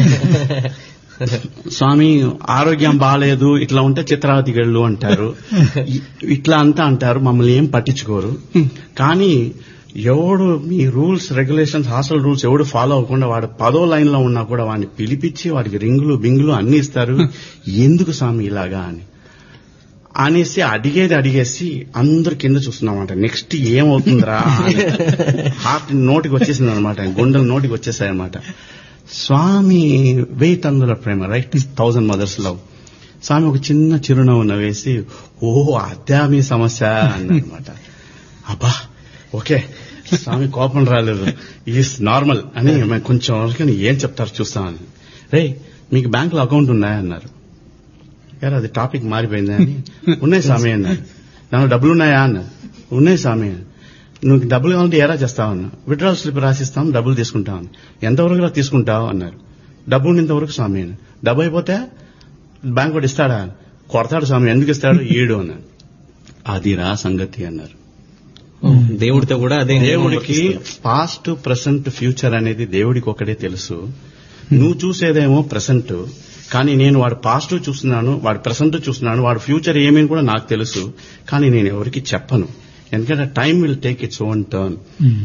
స్వామి ఆరోగ్యం బాగాలేదు ఇట్లా ఉంటే చిత్రావతికి వెళ్ళు అంటారు, ఇట్లా అంతా అంటారు, మమ్మల్ని ఏం పట్టించుకోరు. కానీ ఎవడు మీ రూల్స్ రెగ్యులేషన్స్ హాస్టల్ రూల్స్ ఎవడు ఫాలో అవ్వకుండా వాడు 10వ లైన్ లో ఉన్నా కూడా వాడిని పిలిపించి వాడికి రింగులు బింగులు అన్ని ఇస్తారు, ఎందుకు స్వామి ఇలాగా అనేసి అడిగేసి అందరు కింద చూస్తున్నామంట. నెక్స్ట్ ఏమవుతుందిరా, హార్ట్ నోటికి వచ్చేసింది అనమాట, గుండెలు నోటికి వచ్చేసాయన్నమాట. స్వామి 1000 తండ్రుల ప్రేమ, రైట్, 1000 మదర్స్ లవ్. స్వామి ఒక చిన్న చిరునవ్వు నవ్వేసి, అదే మీ సమస్య అన్నమాట. అబ్బా ఓకే, స్వామి కోపం రాలేదు, ఈజ్ నార్మల్ అని కొంచెం వాళ్ళకి ఏం చెప్తారు చూస్తామని. రే మీకు బ్యాంకులో అకౌంట్ ఉన్నాయా అన్నారు. అది టాపిక్ మారిపోయింది అని, ఉన్నాయి స్వామి అన్నారు. దానిలో డబ్బులు ఉన్నాయా అన్నారు. ఉన్నాయి స్వామి. నువ్వు డబ్బులు కావాలంటే ఏరా చేస్తావన్నా, విత్డ్రాల్ స్లిప్ రాసిస్తాం, డబ్బులు తీసుకుంటామని. ఎంతవరకు తీసుకుంటావు అన్నారు. డబ్బు ఇంతవరకు స్వామి అని. డబ్బు అయిపోతే బ్యాంక్ వాడు ఇస్తాడా, కొడతాడు స్వామి, ఎందుకు ఇస్తాడు ఈడు అన్నారు. అదిరా సంగతి అన్నారు. దేవుడితో కూడా అదే, దేవుడికి పాస్ట్ ప్రెసెంట్ ఫ్యూచర్ అనేది దేవుడికి ఒకటే తెలుసు. నువ్వు చూసేదేమో ప్రెసెంట్, కానీ నేను వాడు పాజిటివ్ చూస్తున్నాను, వాడు ప్రెసెంట్ చూస్తున్నాను, వాడు ఫ్యూచర్ ఏమని కూడా నాకు తెలుసు, కానీ నేను ఎవరికి చెప్పను, ఎందుకంటే time will take its own turn.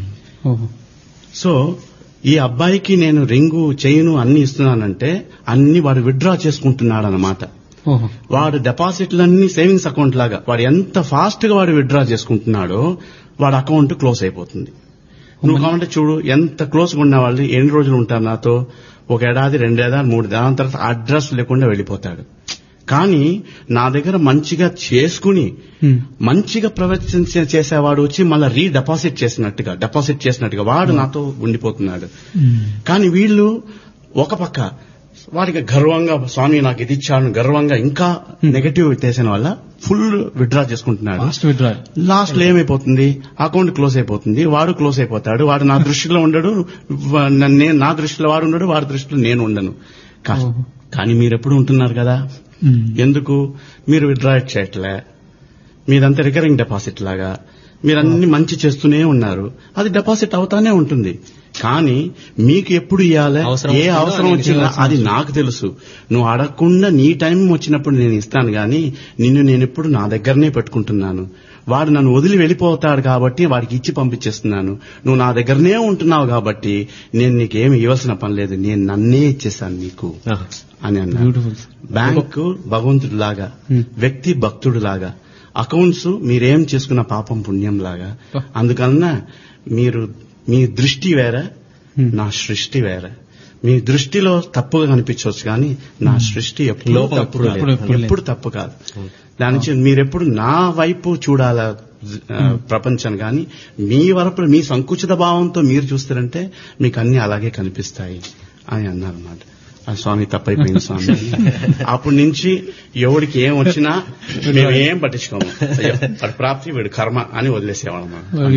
So ఈ అబ్బాయికి నేను రింగు చైను అన్ని ఇస్తున్నానంటే అన్ని వాడు విత్డ్రా చేసుకుంటున్నాడు అన్నమాట. వాడు డిపాజిట్లన్నీ సేవింగ్స్ అకౌంట్ లాగా వాడు ఎంత ఫాస్ట్ గా వాడు విత్డ్రా చేసుకుంటున్నాడో వాడు అకౌంట్ క్లోజ్ అయిపోతుంది. నువ్వు కావాలంటే చూడు, ఎంత క్లోజ్ గా ఉన్న వాళ్ళు ఎన్ని రోజులు ఉంటారు నాతో, 1 ఏడాది 2 ఏడాది 3 దాని తర్వాత అడ్రస్ లేకుండా వెళ్ళిపోతాడు. కానీ నా దగ్గర మంచిగా చేసుకుని మంచిగా ప్రవర్తించ చేసేవాడు వచ్చి మళ్ళీ రీడిపాజిట్ చేసినట్టుగా వాడు నాతో ఉండిపోతున్నాడు. కానీ వీళ్ళు ఒక పక్క వాడికి గర్వంగా స్వామి నాకు ఇది ఇచ్చాడు గర్వంగా ఇంకా నెగటివ్ చేసిన వల్ల ఫుల్ విత్డ్రా చేసుకుంటున్నాడు. లాస్ట్ లో ఏమైపోతుంది, అకౌంట్ క్లోజ్ అయిపోతుంది, వాడు క్లోజ్ అయిపోతాడు. వాడు నా దృష్టిలో ఉండడు, నా దృష్టిలో వాడు ఉండడు, వాడి దృష్టిలో నేను ఉండను. కానీ మీరెప్పుడు ఉంటున్నారు కదా, ఎందుకు మీరు విత్డ్రా చేయట్లే, మీదంతా రికరింగ్ డిపాజిట్ లాగా మీరన్ని మంచి చేస్తూనే ఉన్నారు, అది డిపాజిట్ అవుతానే ఉంటుంది. కానీ మీకు ఎప్పుడు ఇవ్వాలి, ఏ అవసరం వచ్చినా అది నాకు తెలుసు. నువ్వు అడగకుండా నీ టైం వచ్చినప్పుడు నేను ఇస్తాను, గాని నిన్ను నేను ఎప్పుడు నా దగ్గరనే పెట్టుకుంటున్నాను. వాడు నన్ను వదిలి వెళ్ళిపోతాడు కాబట్టి వాడికి ఇచ్చి పంపించేస్తున్నాను. నువ్వు నా దగ్గరనే ఉంటున్నావు కాబట్టి నేను నీకేమి ఇవ్వాల్సిన పని లేదు, నేను నన్నే ఇచ్చేసాను నీకు అని అన్నాడు. బ్యాంకు భగవంతుడు లాగా, వ్యక్తి భక్తుడు లాగా, అకౌంట్స్ మీరేం చేసుకున్న పాపం పుణ్యం లాగా. అందుకన్నా మీరు మీ దృష్టి వేరే, నా సృష్టి వేరే. మీ దృష్టిలో తప్పుగా కనిపించవచ్చు, కానీ నా సృష్టి ఎప్పుడు తప్పు కాదు. దాని నుంచి మీరెప్పుడు నా వైపు చూడాల ప్రపంచం, కానీ మీ వరపు మీ సంకుచిత భావంతో మీరు చూస్తారంటే మీకు అన్ని అలాగే కనిపిస్తాయి అని అన్నారన్నమాట. ఆ స్వామి తప్పైపోయింది స్వామి. అప్పటి నుంచి ఎవడికి ఏం వచ్చినా మేము ఏం పట్టించుకోము, వాడి ప్రాప్తి వీడి కర్మ అని వదిలేసేవాళ్ళం.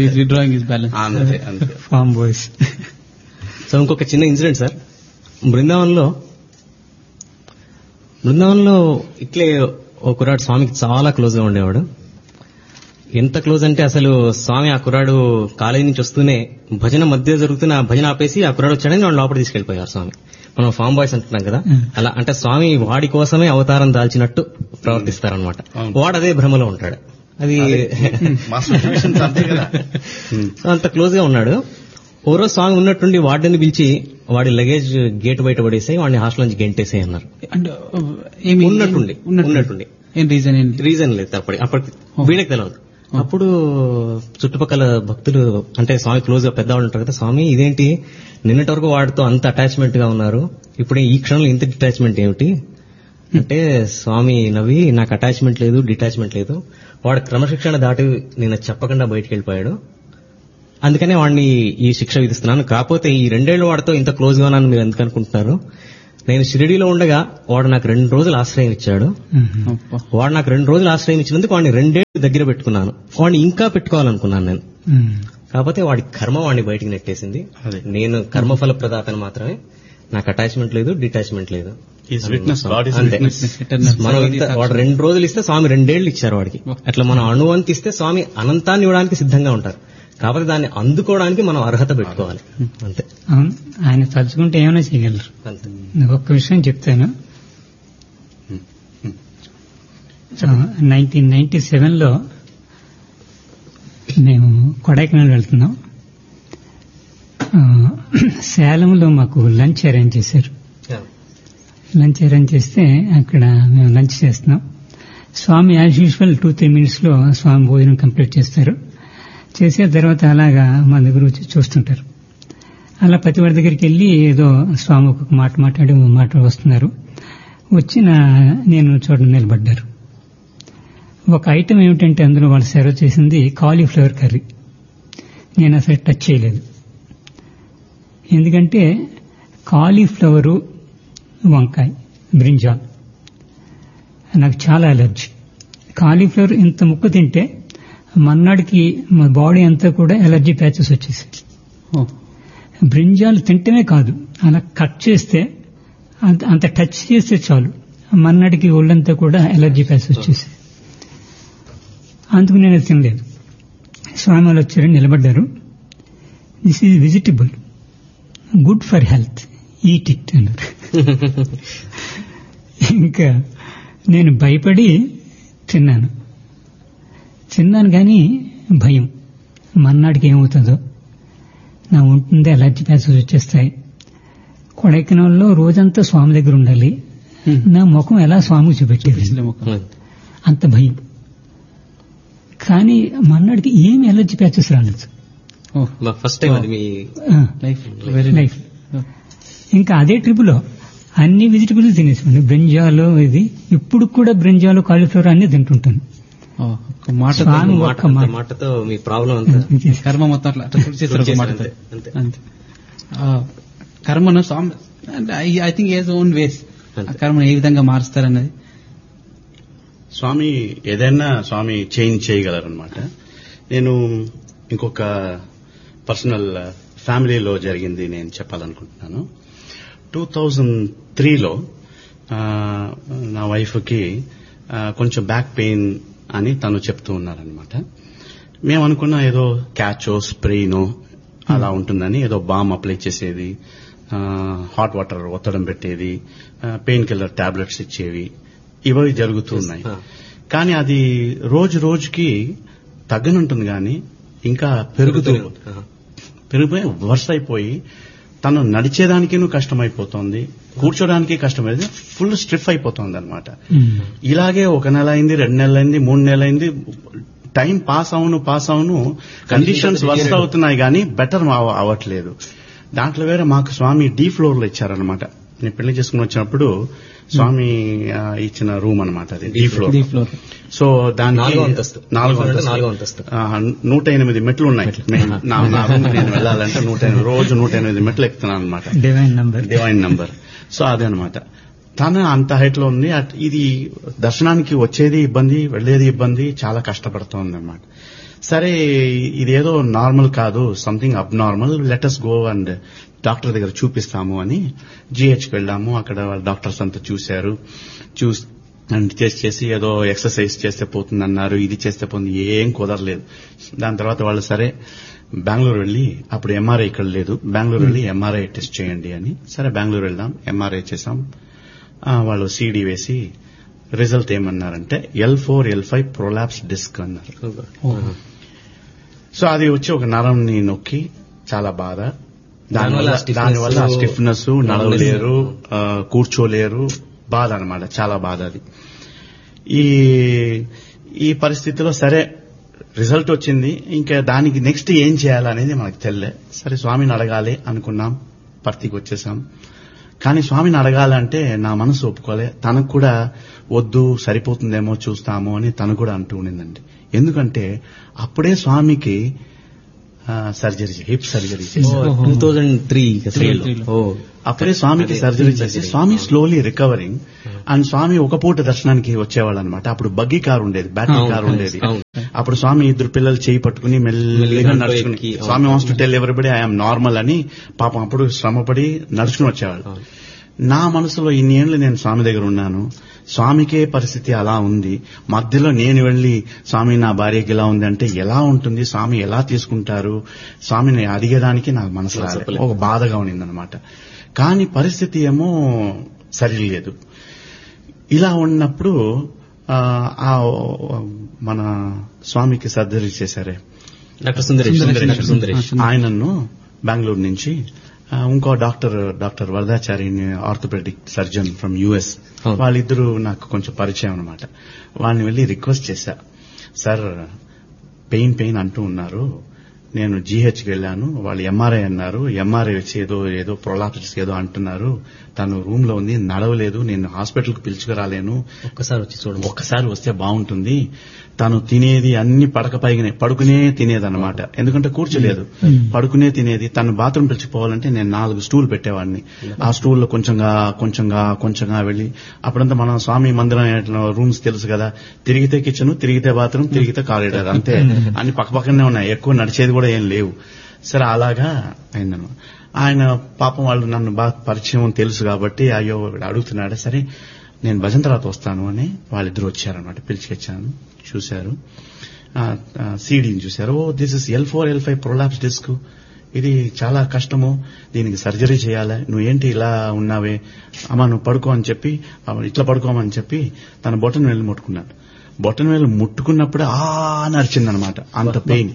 సో ఇంకొక చిన్న ఇన్సిడెంట్ సార్, బృందావనంలో ఇట్లే ఓ కుర్రాడు స్వామికి చాలా క్లోజ్ గా ఉండేవాడు. ఎంత క్లోజ్ అంటే అసలు స్వామి ఆ కుర్రాడు కాలేజీ నుంచి వస్తూనే భజన మధ్య జరుగుతున్న భజన ఆపేసి ఆ కుర్రాడు వచ్చాడని వాడు లోపల తీసుకెళ్లిపోయారు స్వామి. మనం ఫామ్ బాయ్స్ అంటున్నాం కదా, అలా అంటే స్వామి వాడి కోసమే అవతారం దాల్చినట్టు ప్రవర్తిస్తారనమాట. వాడు అదే భ్రమలో ఉంటాడు. అది అంత క్లోజ్ గా ఉన్నాడు. ఓ రోజు స్వామి ఉన్నట్టుండి వాడిని పిలిచి వాడి లగేజ్ గేట్ బయట పడేసాయి, వాడిని హాస్టల్ నుంచి గెంటేసాయి అన్నారు. ఉన్నట్టుండి రీజన్ లేదు, అప్పటికి వీళ్ళకి తెలియదు. అప్పుడు చుట్టుపక్కల భక్తులు అంటే స్వామి క్లోజ్ గా పెద్దవాళ్ళు ఉంటారు కదా, స్వామి ఇదేంటి నిన్నటి వరకు వాడితో అంత అటాచ్మెంట్ గా ఉన్నారు, ఇప్పుడు ఈ క్షణంలో ఇంత డిటాచ్మెంట్ ఏమిటి అంటే, స్వామి నవ్వి నాకు అటాచ్మెంట్ లేదు డిటాచ్మెంట్ లేదు, వాడు క్రమశిక్షణ దాటి నేను చెప్పకుండా బయటికి వెళ్ళిపోయాడు, అందుకనే వాడిని ఈ శిక్ష విధిస్తున్నాను. కాకపోతే ఈ 2 ఏళ్లు వాడితో ఇంత క్లోజ్ గా ఉన్నాను మీరు ఎందుకు అనుకుంటున్నారు, నేను షిరిడీలో ఉండగా వాడు నాకు 2 రోజులు ఆశ్రయం ఇచ్చాడు, వాడు నాకు 2 రోజులు ఆశ్రయం ఇచ్చినందుకు వాడిని 2 ఏళ్లు దగ్గర పెట్టుకున్నాను, వాడిని ఇంకా పెట్టుకోవాలనుకున్నాను నేను. కాకపోతే వాడి కర్మ వాడిని బయటికి నెట్టేసింది. నేను కర్మఫల ప్రదాతను మాత్రమే, నాకు అటాచ్మెంట్ లేదు డిటాచ్మెంట్ లేదు. మనం వాడు 2 రోజులు ఇస్తే స్వామి 2 ఏళ్లు ఇచ్చారు వాడికి. అట్లా మనం అణువంతి ఇస్తే స్వామి అనంతాన్ని ఇవ్వడానికి సిద్ధంగా ఉంటారు. కాబట్టి దాన్ని అందుకోవడానికి మనం అర్హత పెట్టుకోవాలి అంతే. అవును, ఆయన తలుచుకుంటే ఏమైనా చేయగలరు. నాకు ఒక్క విషయం చెప్తాను. 1997లో మేము కొడైకెనాల్ వెళ్తున్నాం. సేలంలో మాకు లంచ్ అరేంజ్ చేశారు. లంచ్ అరేంజ్ చేస్తే అక్కడ మేము లంచ్ చేస్తున్నాం. స్వామి యాజ్ యూజువల్ 2-3 minutes లో స్వామి భోజనం కంప్లీట్ చేస్తారు. చేసే తర్వాత అలాగా మా దగ్గర వచ్చి చూస్తుంటారు. అలా ప్రతివాడి దగ్గరికి వెళ్ళి ఏదో స్వామి ఒక మాట వస్తున్నారు. వచ్చిన నేను చూడండి నిలబడ్డారు. ఒక ఐటమ్ ఏమిటంటే అందులో వాళ్ళు సర్వ్ చేసింది కాలీఫ్లవర్ కర్రీ. నేను అసలు టచ్ చేయలేదు. ఎందుకంటే కాలీఫ్లవరు, వంకాయ, బ్రింజాల్ నాకు చాలా అలర్జీ. కాలీఫ్లవర్ ఇంత ముక్క తింటే మన్నాడికి మా బాడీ అంతా కూడా ఎలర్జీ ప్యాచెస్ వచ్చేసాయి. బ్రింజాలు తింటమే కాదు, అలా కట్ చేస్తే అంత టచ్ చేస్తే చాలు మన్నాడికి ఒళ్ళంతా కూడా ఎలర్జీ ప్యాచెస్ వచ్చేసాయి. అందుకు నేను తినలేదు. స్వామి వాళ్ళు వచ్చారు, నిలబడ్డారు. This is vegetable, good for health, eat it అన్నారు. ఇంకా నేను భయపడి తిన్నాను కానీ భయం, మన్నాడికి ఏమవుతుందో, నా ఉంటుందే అలర్జీ ప్యాచెస్ వచ్చేస్తాయి. కొడైకెనాల్లో రోజంతా స్వామి దగ్గర ఉండాలి, నా ముఖం ఎలా స్వామికి చూపెట్టేది, అంత భయం. కానీ మన్నాడికి ఏమి ఎలర్జీ ప్యాచెస్ రాలేదు. లైఫ్ ఇంకా అదే ట్రిప్లో అన్ని వెజిటబుల్స్ తినేసాను. బ్రింజాలు ఇది ఇప్పుడు కూడా బ్రింజాలు, కాలీఫ్లవర్ అన్ని తింటుంటాను. మాటతో మీ ప్రాబ్లం కర్మ మొత్తం కర్మను స్వామి I think age own ways కర్మను ఏ విధంగా మారుస్తారన్నది స్వామి ఏదైనా స్వామి చేంజ్ చేయగలరనమాట. నేను ఇంకొక పర్సనల్ ఫ్యామిలీలో జరిగింది నేను చెప్పాలనుకుంటున్నాను. 2003లో నా వైఫ్కి కొంచెం బ్యాక్ పెయిన్ అని తను చెప్తూ ఉన్నారనమాట. మేము అనుకున్నా ఏదో క్యాచో స్ప్రేనో అలా ఉంటుందని, ఏదో బామ్ అప్లై చేసేది, హాట్ వాటర్ ఒత్తడం పెట్టేది, పెయిన్ కిల్లర్ టాబ్లెట్స్ ఇచ్చేవి, ఇవి జరుగుతూ ఉన్నాయి. కానీ అది రోజు రోజుకి తగ్గనుంటుంది కానీ ఇంకా పెరిగిపోయి వర్స్ అయిపోయి తను నడిచేదానికి కష్టమైపోతుంది, కూర్చోడానికి కష్టమైంది, ఫుల్ స్ట్రిఫ్ అయిపోతుంది అనమాట. ఇలాగే 1 నెల అయింది, 2 నెలలు అయింది, 3 నెలలు అయింది. టైం పాస్ అవును కండిషన్స్ వర్స్ట్ అవుతున్నాయి కానీ బెటర్ అవ్వట్లేదు. దాంట్లో వేరే మాకు స్వామి డీ ఫ్లోర్ లో ఇచ్చారనమాట. నేను పెళ్లి చేసుకుని వచ్చినప్పుడు స్వామి ఇచ్చిన రూమ్ అనమాట అది, డీ ఫ్లోర్. సో దానికి 4వ అంతస్తు 108 మెట్లు ఉన్నాయి. నా రూమ్ నేను వెళ్ళాలంటే 108 రోజు 108 మెట్లు ఎక్కుతున్నాను అనమాట, డివైన్ నంబర్. సో అదనమాట. తను అంత హైట్ లో ఉంది. ఇది దర్శనానికి వచ్చేది ఇబ్బంది, వెళ్లేది ఇబ్బంది, చాలా కష్టపడుతోంది అనమాట. సరే ఇదేదో నార్మల్ కాదు, సంథింగ్ అబ్ normal, let us go and doctor దగ్గర చూపిస్తాము అని జిహెచ్కి వెళ్ళాము. అక్కడ డాక్టర్స్ అంతా చూశారు. అండ్ టెస్ట్ చేసి ఏదో ఎక్సర్సైజ్ చేస్తే పోతుందన్నారు, ఇది చేస్తే పోతుంది, ఏం కుదరలేదు. దాని తర్వాత వాళ్ళు సరే బెంగళూరు వెళ్ళి, అప్పుడు ఎంఆర్ఐ ఇక్కడ లేదు, బెంగళూరు వెళ్ళి ఎంఆర్ఐ టెస్ట్ చేయండి అని. సరే బెంగళూరు వెళ్దాం, ఎంఆర్ఐ చేసాం. వాళ్ళు సీడీ వేసి రిజల్ట్ ఏమన్నారంటే L4 L5 ప్రొలాప్స్ డిస్క్ అన్నారు. సో అది వచ్చి ఒక నరంని నొక్కి చాలా బాధ. దానివల్ల స్టిఫ్నెస్, నడవలేరు, కూర్చోలేరు, బాధ అనమాట, చాలా బాధ అది. ఈ పరిస్థితిలో సరే రిజల్ట్ వచ్చింది. ఇంకా దానికి నెక్స్ట్ ఏం చేయాలనేది మనకు తెలియలే. సరే స్వామిని అడగాలి అనుకున్నాం, పర్తికి వచ్చేసాం. కానీ స్వామిని అడగాలంటే నా మనసు ఒప్పుకోలే. తనకు కూడా వద్దు, సరిపోతుందేమో చూస్తాము అని తను కూడా అంటూ ఉండిందండి. ఎందుకంటే అప్పుడే స్వామికి సర్జరీ, హిప్ సర్జరీ చేశారు. 2003 అప్పుడే స్వామికి సర్జరీ చేసి స్వామి స్లోలీ రికవరింగ్. అండ్ స్వామి ఒక పూట దర్శనానికి వచ్చేవాళ్ళు అనమాట. అప్పుడు బగ్గీ కార్ ఉండేది, బ్యాటరీ కార్ ఉండేది. అప్పుడు స్వామి ఇద్దరు పిల్లలు చేయి పట్టుకుని మెల్లిగా నడుచుకుని, స్వామి wants to tell everybody I'm normal అని పాపం అప్పుడు శ్రమపడి నడుచుకుని వచ్చేవాళ్ళు. నా మనసులో ఇన్నేళ్లు నేను స్వామి దగ్గర ఉన్నాను, స్వామికే పరిస్థితి అలా ఉంది, మధ్యలో నేను వెళ్లి స్వామి నా భార్యకి ఇలా ఉంది అంటే ఎలా ఉంటుంది, స్వామి ఎలా తీసుకుంటారు, స్వామిని అడిగేదానికి నాకు మనసు రాలేదు. ఒక బాధగా ఉండిందనమాట. కానీ పరిస్థితి ఏమో సరిలేదు. ఇలా ఉన్నప్పుడు మన స్వామికి సర్జరీ చేశారే డాక్టర్ సుందరేష్, ఆయనను బెంగళూరు నుంచి ఇంకో doctor Varadachari, orthopaedic surgeon from US, వాళ్ళిద్దరూ నాకు కొంచెం పరిచయం అనమాట. వాళ్ళని వెళ్లి రిక్వెస్ట్ చేశా, సార్ పెయిన్ అంటూ ఉన్నారు, నేను జీహెచ్కి వెళ్ళాను, వాళ్ళు ఎంఆర్ఐ అన్నారు, ఎంఆర్ఐ వచ్చి ఏదో ప్రొలాప్సిస్ ఏదో అంటున్నారు, తను రూమ్ లో ఉంది, నడవలేదు, నేను హాస్పిటల్కి పిలుచుకురాలేను, ఒక్కసారి వస్తే బాగుంటుంది. తను తినేది అన్ని పడుకునే తినేదన్నమాట. ఎందుకంటే కూర్చోలేదు, పడుకునే తినేది. తను బాత్రూమ్ పిలిచిపోవాలంటే నేను 4 స్టూల్ పెట్టేవాడిని. ఆ స్టూల్లో కొంచెంగా వెళ్లి, అప్పుడంతా మనం స్వామి మందిరం రూమ్స్ తెలుసు కదా, తిరిగితే కిచెన్, తిరిగితే బాత్రూమ్, తిరిగితే కారిడార్, అంతే. అన్ని పక్కనే ఉన్నాయి, ఎక్కువ నడిచేది కూడా ఏం లేవు. సరే అలాగా అయిందన్నమాట. ఆయన పాపం వాళ్ళు నన్ను బాగా పరిచయం తెలుసు కాబట్టి అయ్యో అడుగుతున్నాడు, సరే నేను భజన తర్వాత వస్తాను అని వాళ్ళిద్దరు వచ్చారనమాట. పిలిచికొచ్చాను, చూశారు, సీడీని చూశారు. This is L4 L5 prolapse disc, ఇది చాలా కష్టము, దీనికి సర్జరీ చేయాలి, నువ్వేంటి ఇలా ఉన్నావే, అమ్మా నువ్వు పడుకో అని చెప్పి, ఇట్లా పడుకోమని చెప్పి తన బొటన్ వేలు ముట్టుకున్నాడు. బొటన్ వేలు ముట్టుకున్నప్పుడే నరిచిందనమాట, అంత పెయిన్.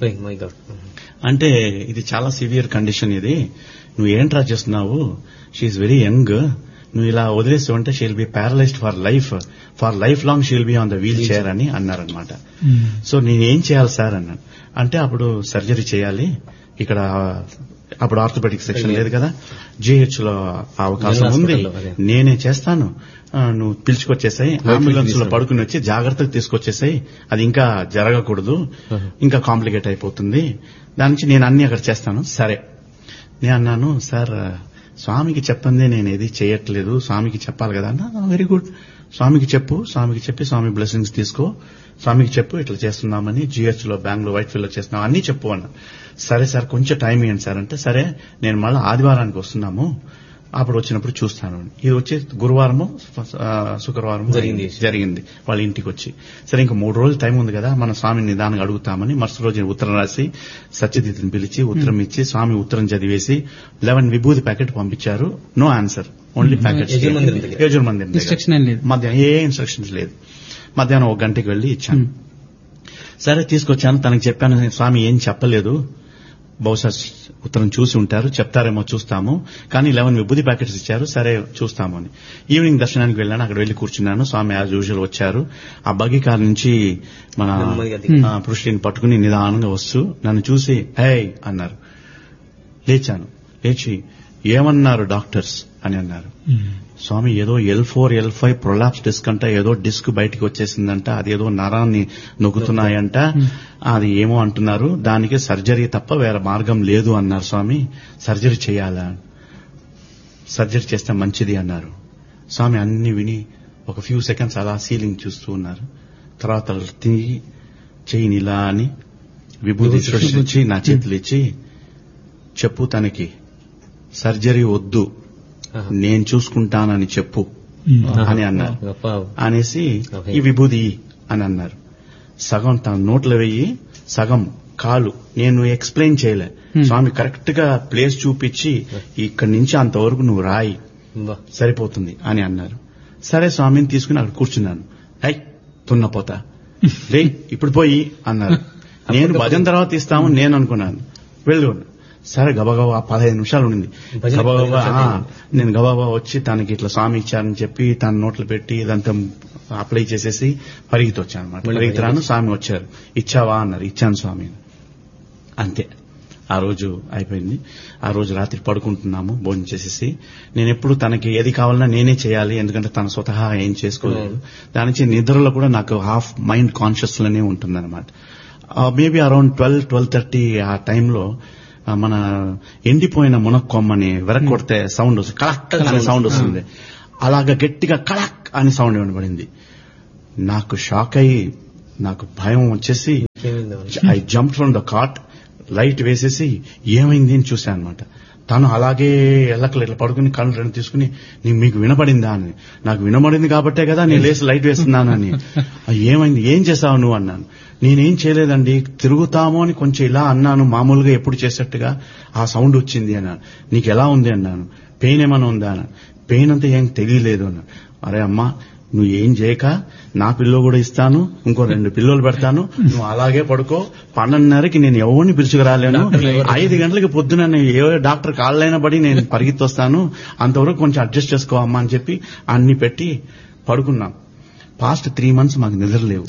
అంటే ఇది చాలా సివియర్ కండిషన్, ఇది నువ్వు ఏంట్రా చేస్తున్నావు, షీఈ్ వెరీ యంగ్, నువ్వు ఇలా వదిలేస్తావంటే she'll be paralysed for life long she'll be on the wheel chair అని అన్నారనమాట. సో నేనేం చేయాలి సార్ అన్నాను. అంటే అప్పుడు సర్జరీ చేయాలి, ఇక్కడ అప్పుడు ఆర్థోపెడిక్ సెక్షన్ లేదు కదా, జీహెచ్ లో అవకాశం ఉంది, నేనే చేస్తాను, నువ్వు పిలుచుకొచ్చేసాయి, అంబులెన్స్ లో పడుకుని వచ్చి జాగ్రత్తగా తీసుకొచ్చేసాయి, అది ఇంకా జరగకూడదు, ఇంకా కాంప్లికేట్ అయిపోతుంది, దాని నుంచి నేను అన్ని అక్కడ చేస్తాను. సరే నేను అన్నాను, సార్ స్వామికి చెప్పందే నేను ఏది చేయట్లేదు, స్వామికి చెప్పాలి కదా అన్న. వెరీ గుడ్, స్వామికి చెప్పి స్వామి బ్లెస్సింగ్స్ తీసుకో, స్వామికి చెప్పు ఇట్లా చేస్తున్నామని, జీహెచ్ లో బెంగళూరు వైట్ఫీల్డ్ లో చేస్తున్నాం అన్ని చెప్పు అన్నా. సరే సార్ కొంచెం టైం ఇవ్వండి సార్ అంటే, సరే నేను మళ్ళీ ఆదివారానికి వస్తున్నాము, అప్పుడు వచ్చినప్పుడు చూస్తాను. ఇది వచ్చి గురువారము శుక్రవారం జరిగింది వాళ్ళ ఇంటికి వచ్చి. సరే ఇంకా 3 రోజులు టైం ఉంది కదా, మన స్వామిని నిదానంగా అడుగుతామని మరుసటి రోజు ఉత్తరం రాసి సత్యదీతిని పిలిచి ఉత్తరం ఇచ్చి, స్వామి ఉత్తరం చదివేసి 11 విభూతి ప్యాకెట్ పంపించారు. No answer, only packet. యజుర్మందిరం మధ్యాహ్నం ఏ ఇన్స్ట్రక్షన్స్ లేదు. మధ్యాహ్నం 1 గంటకి వెళ్లి ఇచ్చాను. సరే తీసుకొచ్చాను, తనకు చెప్పాను, స్వామి ఏం చెప్పలేదు, బహుశా ఉత్తరం చూసి ఉంటారు, చెప్తారేమో చూస్తాము, కానీ 11 విభూతి ప్యాకెట్స్ ఇచ్చారు, సరే చూస్తాము అని. ఈవినింగ్ దర్శనానికి వెళ్ళాను, అక్కడ వెళ్లి కూర్చున్నాను. స్వామి యాజ్ యూజువల్ వచ్చారు. ఆ బగ్గి కార్ నుంచి మన పురుషుడిని పట్టుకుని నిదానంగా వస్తూ నన్ను చూసి హే అన్నారు. లేచాను, లేచి ఏమన్నారు డాక్టర్స్ అని అన్నారు. స్వామి ఏదో L4 L5 ప్రొలాప్స్ డిస్క్ అంట, ఏదో డిస్క్ బయటికి వచ్చేసిందంట, అదేదో నరాన్ని నొక్కుతున్నాయంట, అది ఏమో అంటున్నారు, దానికి సర్జరీ తప్ప వేరే మార్గం లేదు అన్నారు స్వామి. సర్జరీ చేయాలా, సర్జరీ చేస్తే మంచిది అన్నారు. స్వామి అన్ని విని ఒక ఫ్యూ సెకండ్స్ అలా సీలింగ్ చూస్తూ ఉన్నారు. తర్వాత తిరిగి చెయ్యిని ఇలా అని విభూతి సృష్టించి నా చేతులు ఇచ్చి, చెప్పు తనకి సర్జరీ వద్దు, నేను చూసుకుంటానని చెప్పు అని అన్నారు. అనేసి ఈ విభూది అని అన్నారు. సగం తన నోట్లో వెయ్యి, సగం కాలు. నేను ఎక్స్ప్లెయిన్ చేయలే, స్వామి కరెక్ట్ గా ప్లేస్ చూపించి ఇక్కడి నుంచి అంతవరకు నువ్వు రాయి సరిపోతుంది అని అన్నారు. సరే స్వామిని తీసుకుని అక్కడ కూర్చున్నాను. తున్నపోతా రే ఇప్పుడు పోయి అన్నారు. నేను భజన తర్వాత ఇస్తామని నేను అనుకున్నాను. వెళ్ళు సరే గబగబా 15 నిమిషాలు ఉండింది. గబగబా నేను గబగబా వచ్చి తనకి ఇట్లా స్వామి ఇచ్చారని చెప్పి తన నోట్లు పెట్టి ఇదంతా అప్లై చేసేసి పరిగెత్తి వచ్చాను అనమాట. పరిగెత్తరాను స్వామి వచ్చారు. ఇచ్చావా అన్నారు. ఇచ్చాను స్వామి. అంతే, ఆ రోజు అయిపోయింది. ఆ రోజు రాత్రి పడుకుంటున్నాము భోజనం చేసేసి. నేను ఎప్పుడు తనకి ఏది కావాలన్నా నేనే చేయాలి, ఎందుకంటే తన స్వతహా ఏం చేసుకోలేదు. దాని నుంచి నిద్రలో కూడా నాకు హాఫ్ మైండ్ కాన్షియస్ లోనే ఉంటుందన్నమాట. మేబీ అరౌండ్ 12-12:30 ఆ టైంలో మన ఎండిపోయిన మునక్కొమ్మని వెరక్కొడితే సౌండ్ వస్తుంది, కళక్ అనే సౌండ్ వస్తుంది. అలాగా గట్టిగా కళక్ అనే సౌండ్ వినబడింది. నాకు షాక్ అయ్యి నాకు భయం వచ్చేసి I jump from the cot, light వేసేసి ఏమైంది అని చూశాను అనమాట. తను అలాగే ఎల్లకలు ఇట్లా పడుకుని కళ్ళు రెండు తీసుకుని మీకు వినపడిందా అని. నాకు వినపడింది కాబట్టే కదా నేను లేచి లైట్ వేస్తున్నానని. ఏమైంది, ఏం చేశావు నువ్వు అన్నాను. నేనేం చేయలేదండి, తిరుగుతామో అని కొంచెం ఇలా అన్నాను, మామూలుగా ఎప్పుడు చేసేట్టుగా ఆ సౌండ్ వచ్చింది అన్నాను. నీకు ఎలా ఉంది అన్నాను. పెయిన్ ఏమైనా ఉందా అన్నాను. పెయిన్ అంతా ఏం తెలియలేదు అన్నాను. అరే అమ్మా, నువ్వు ఏం చేయక నా పిల్లో కూడా ఇస్తాను, ఇంకో 2 పిల్లోలు పెడతాను, నువ్వు అలాగే పడుకో. 12:30కి నేను ఎవరిని పిలుచుకురాలేను, 5 గంటలకి పొద్దున ఏ డాక్టర్ కాళ్ళైనా పడి నేను పరిగెత్తొస్తాను, అంతవరకు కొంచెం అడ్జస్ట్ చేసుకో అమ్మా అని చెప్పి అన్ని పెట్టి పడుకున్నాం. పాస్ట్ 3 months మాకు నిద్ర లేవు.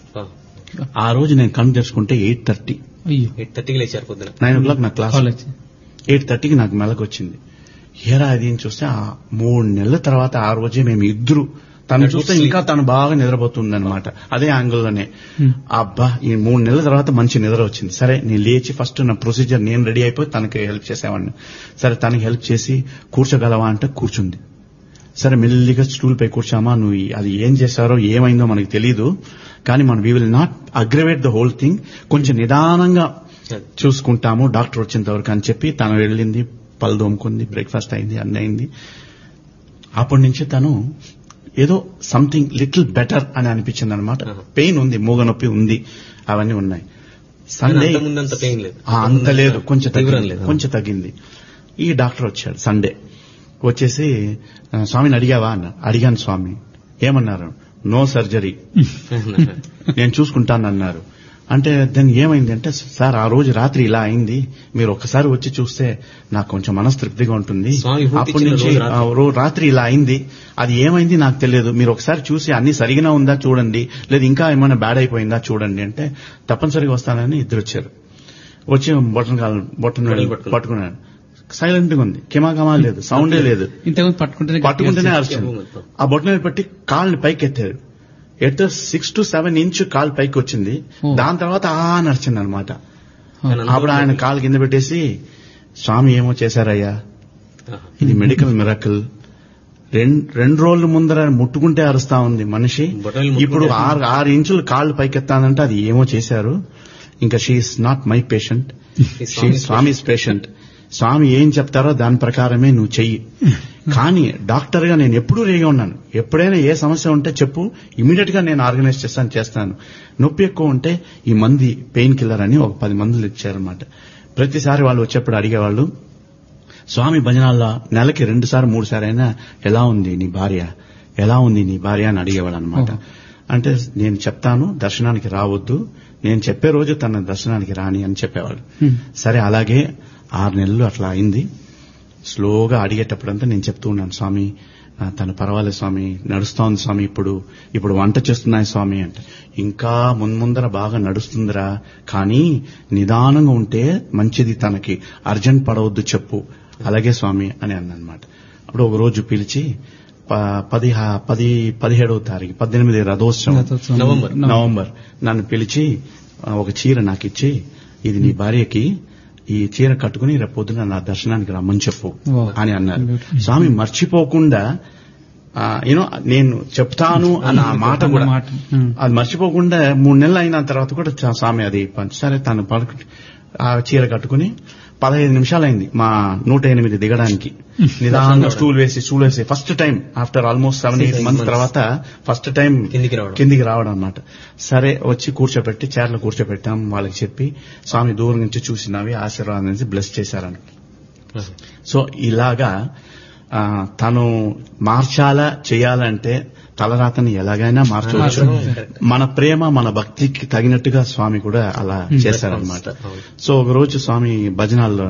ఆ రోజు నేను కన్ను తెరుచుకుంటే 8:30కి లేచారు. పొద్దున 9 o'clock నా క్లాస్. 8:30కి నాకు మెలకు వచ్చింది. ఏరా అది అని చూస్తే 3 నెలల తర్వాత ఆ రోజే మేము ఇద్దరు, తను చూస్తే ఇంకా తను బాగా నిద్రపోతుందన్నమాట. అదే యాంగిల్లోనే. అబ్బా, ఈ 3 నెలల తర్వాత మంచి నిద్ర వచ్చింది. సరే నేను లేచి ఫస్ట్ నా ప్రొసీజర్ నేను రెడీ అయిపోయి తనకి హెల్ప్ చేసేవాడిని. సరే తనకి హెల్ప్ చేసి కూర్చోగలవా అంటే కూర్చుంది. సరే మెల్లిగా స్టూల్ పై కూర్చోమా, నువ్వు అది ఏం చేశారో ఏమైందో మనకు తెలీదు, కానీ మనం we will not aggravate the whole thing, కొంచెం నిదానంగా చూసుకుంటాము డాక్టర్ వచ్చేంత వరకు అని చెప్పి తను వెళ్ళింది, పళ్ళు దోముకుంది, బ్రేక్ఫాస్ట్ అయింది, అన్నీ అయింది. అప్పటి నుంచి తను ఏదో సంథింగ్ లిటిల్ బెటర్ అని అనిపించింది అనమాట. పెయిన్ ఉంది, మూగ నొప్పి ఉంది, అవన్నీ ఉన్నాయి. సండే అంత లేదు, కొంచెం తగ్గింది. ఈ డాక్టర్ వచ్చాడు సండే. వచ్చేసి స్వామిని అడిగావా అన్న. అడిగాను స్వామి. ఏమన్నారు? నో సర్జరీ, నేను చూసుకుంటానన్నారు. అంటే దాన్ని ఏమైంది అంటే, సార్ ఆ రోజు రాత్రి ఇలా అయింది, మీరు ఒక్కసారి వచ్చి చూస్తే నాకు కొంచెం మనస్తృప్తిగా ఉంటుంది. అప్పటి నుంచి రాత్రి ఇలా అయింది, అది ఏమైంది నాకు తెలియదు, మీరు ఒకసారి చూసి అన్ని సరిగినా ఉందా చూడండి, లేదు ఇంకా ఏమైనా బ్యాడ్ అయిపోయిందా చూడండి అంటే తప్పనిసరిగా వస్తానని ఇద్దరు వచ్చారు. వచ్చి బొట్టన్ పట్టుకున్నాడు. సైలెంట్ గా ఉంది, కిమాకమా లేదు, సౌండే లేదు. పట్టుకుంటేనే అరిచాను. ఆ బొట్టన్ పెట్టి కాళ్ళని పైకి ఎత్తారు. 6 to 7 inch కాలు పైకి వచ్చింది. దాని తర్వాత నడిచింది అనమాట. అప్పుడు ఆయన కాలు కింద పెట్టేసి, స్వామి ఏమో చేశారయ్యా, ఇది మెడికల్ మిరకల్. 2 రోజుల ముందర ముట్టుకుంటే అరుస్తా ఉంది మనిషి, ఇప్పుడు 6 ఇంచులు కాళ్ళు పైకెత్తానంటే అది ఏమో చేశారు. ఇంకా she is not my patient, she Swami's patient. స్వామి ఏం చెప్తారో దాని ప్రకారమే నువ్వు చెయ్యి. కానీ డాక్టర్ గా నేను ఎప్పుడూ రేగా ఉన్నాను. ఎప్పుడైనా ఏ సమస్య ఉంటే చెప్పు, ఇమీడియట్ గా నేను ఆర్గనైజ్ చేస్తాను. నొప్పి ఎక్కువ ఉంటే ఈ మంది పెయిన్ కిల్లర్ అని ఒక 10 మందులు ఇచ్చారనమాట. ప్రతిసారి వాళ్ళు వచ్చేప్పుడు అడిగేవాళ్ళు, స్వామి భజనాల్లో నెలకి 2 సార్లు 3 సార్లు అయినా ఎలా ఉంది నీ భార్య అని అడిగేవాళ్ళు అనమాట. అంటే నేను చెప్తాను, దర్శనానికి రావద్దు, నేను చెప్పే రోజు తన దర్శనానికి రాని అని చెప్పేవాళ్ళు. సరే అలాగే 6 నెలలు అట్లా అయింది. స్లోగా అడిగేటప్పుడంతా నేను చెప్తూ ఉన్నాను, స్వామి తను పర్వాలేదు స్వామి, నడుస్తోంది స్వామి, ఇప్పుడు వంట చేస్తున్నాయి స్వామి అంటే. ఇంకా ముందర బాగా నడుస్తుందిరా, కానీ నిదానంగా ఉంటే మంచిది, తనకి అర్జెంట్ పడవద్దు చెప్పు. అలాగే స్వామి అని అన్నమాట. అప్పుడు ఒక రోజు పిలిచి 17వ తారీఖు 18 రథోత్సవం నవంబర్ నన్ను పిలిచి ఒక చీర నాకు ఇచ్చి, ఇది నీ భార్యకి, ఈ చీర కట్టుకుని రేపు పొద్దున నా దర్శనానికి రమ్మని చెప్పు అని అన్నారు. స్వామి మర్చిపోకుండా నేను చెప్తాను అన్న మాట కూడా అది మర్చిపోకుండా 3 నెలలు అయిన తర్వాత కూడా స్వామి అది సరే తను ఆ చీర కట్టుకుని 15 నిమిషాలు అయింది మా 108 దిగడానికి. నిదానంగా స్టూల్ వేసి first time after almost 7-8 months తర్వాత ఫస్ట్ టైం కిందికి రావడం అన్నమాట. సరే వచ్చి కూర్చోబెట్టి చైర్లో కూర్చోబెట్టాం. వాళ్ళకి చెప్పి స్వామి దూరం నుంచి చూసినవి ఆశీర్వాదం నుంచి బ్లెస్ చేశారని. సో ఇలాగా తను మార్చాలా చేయాలంటే తలరాతని ఎలాగైనా మార్చవచ్చు. మన ప్రేమ మన భక్తికి తగినట్టుగా స్వామి కూడా అలా చేశారనమాట. సో ఒక రోజు స్వామి భజనాల్లో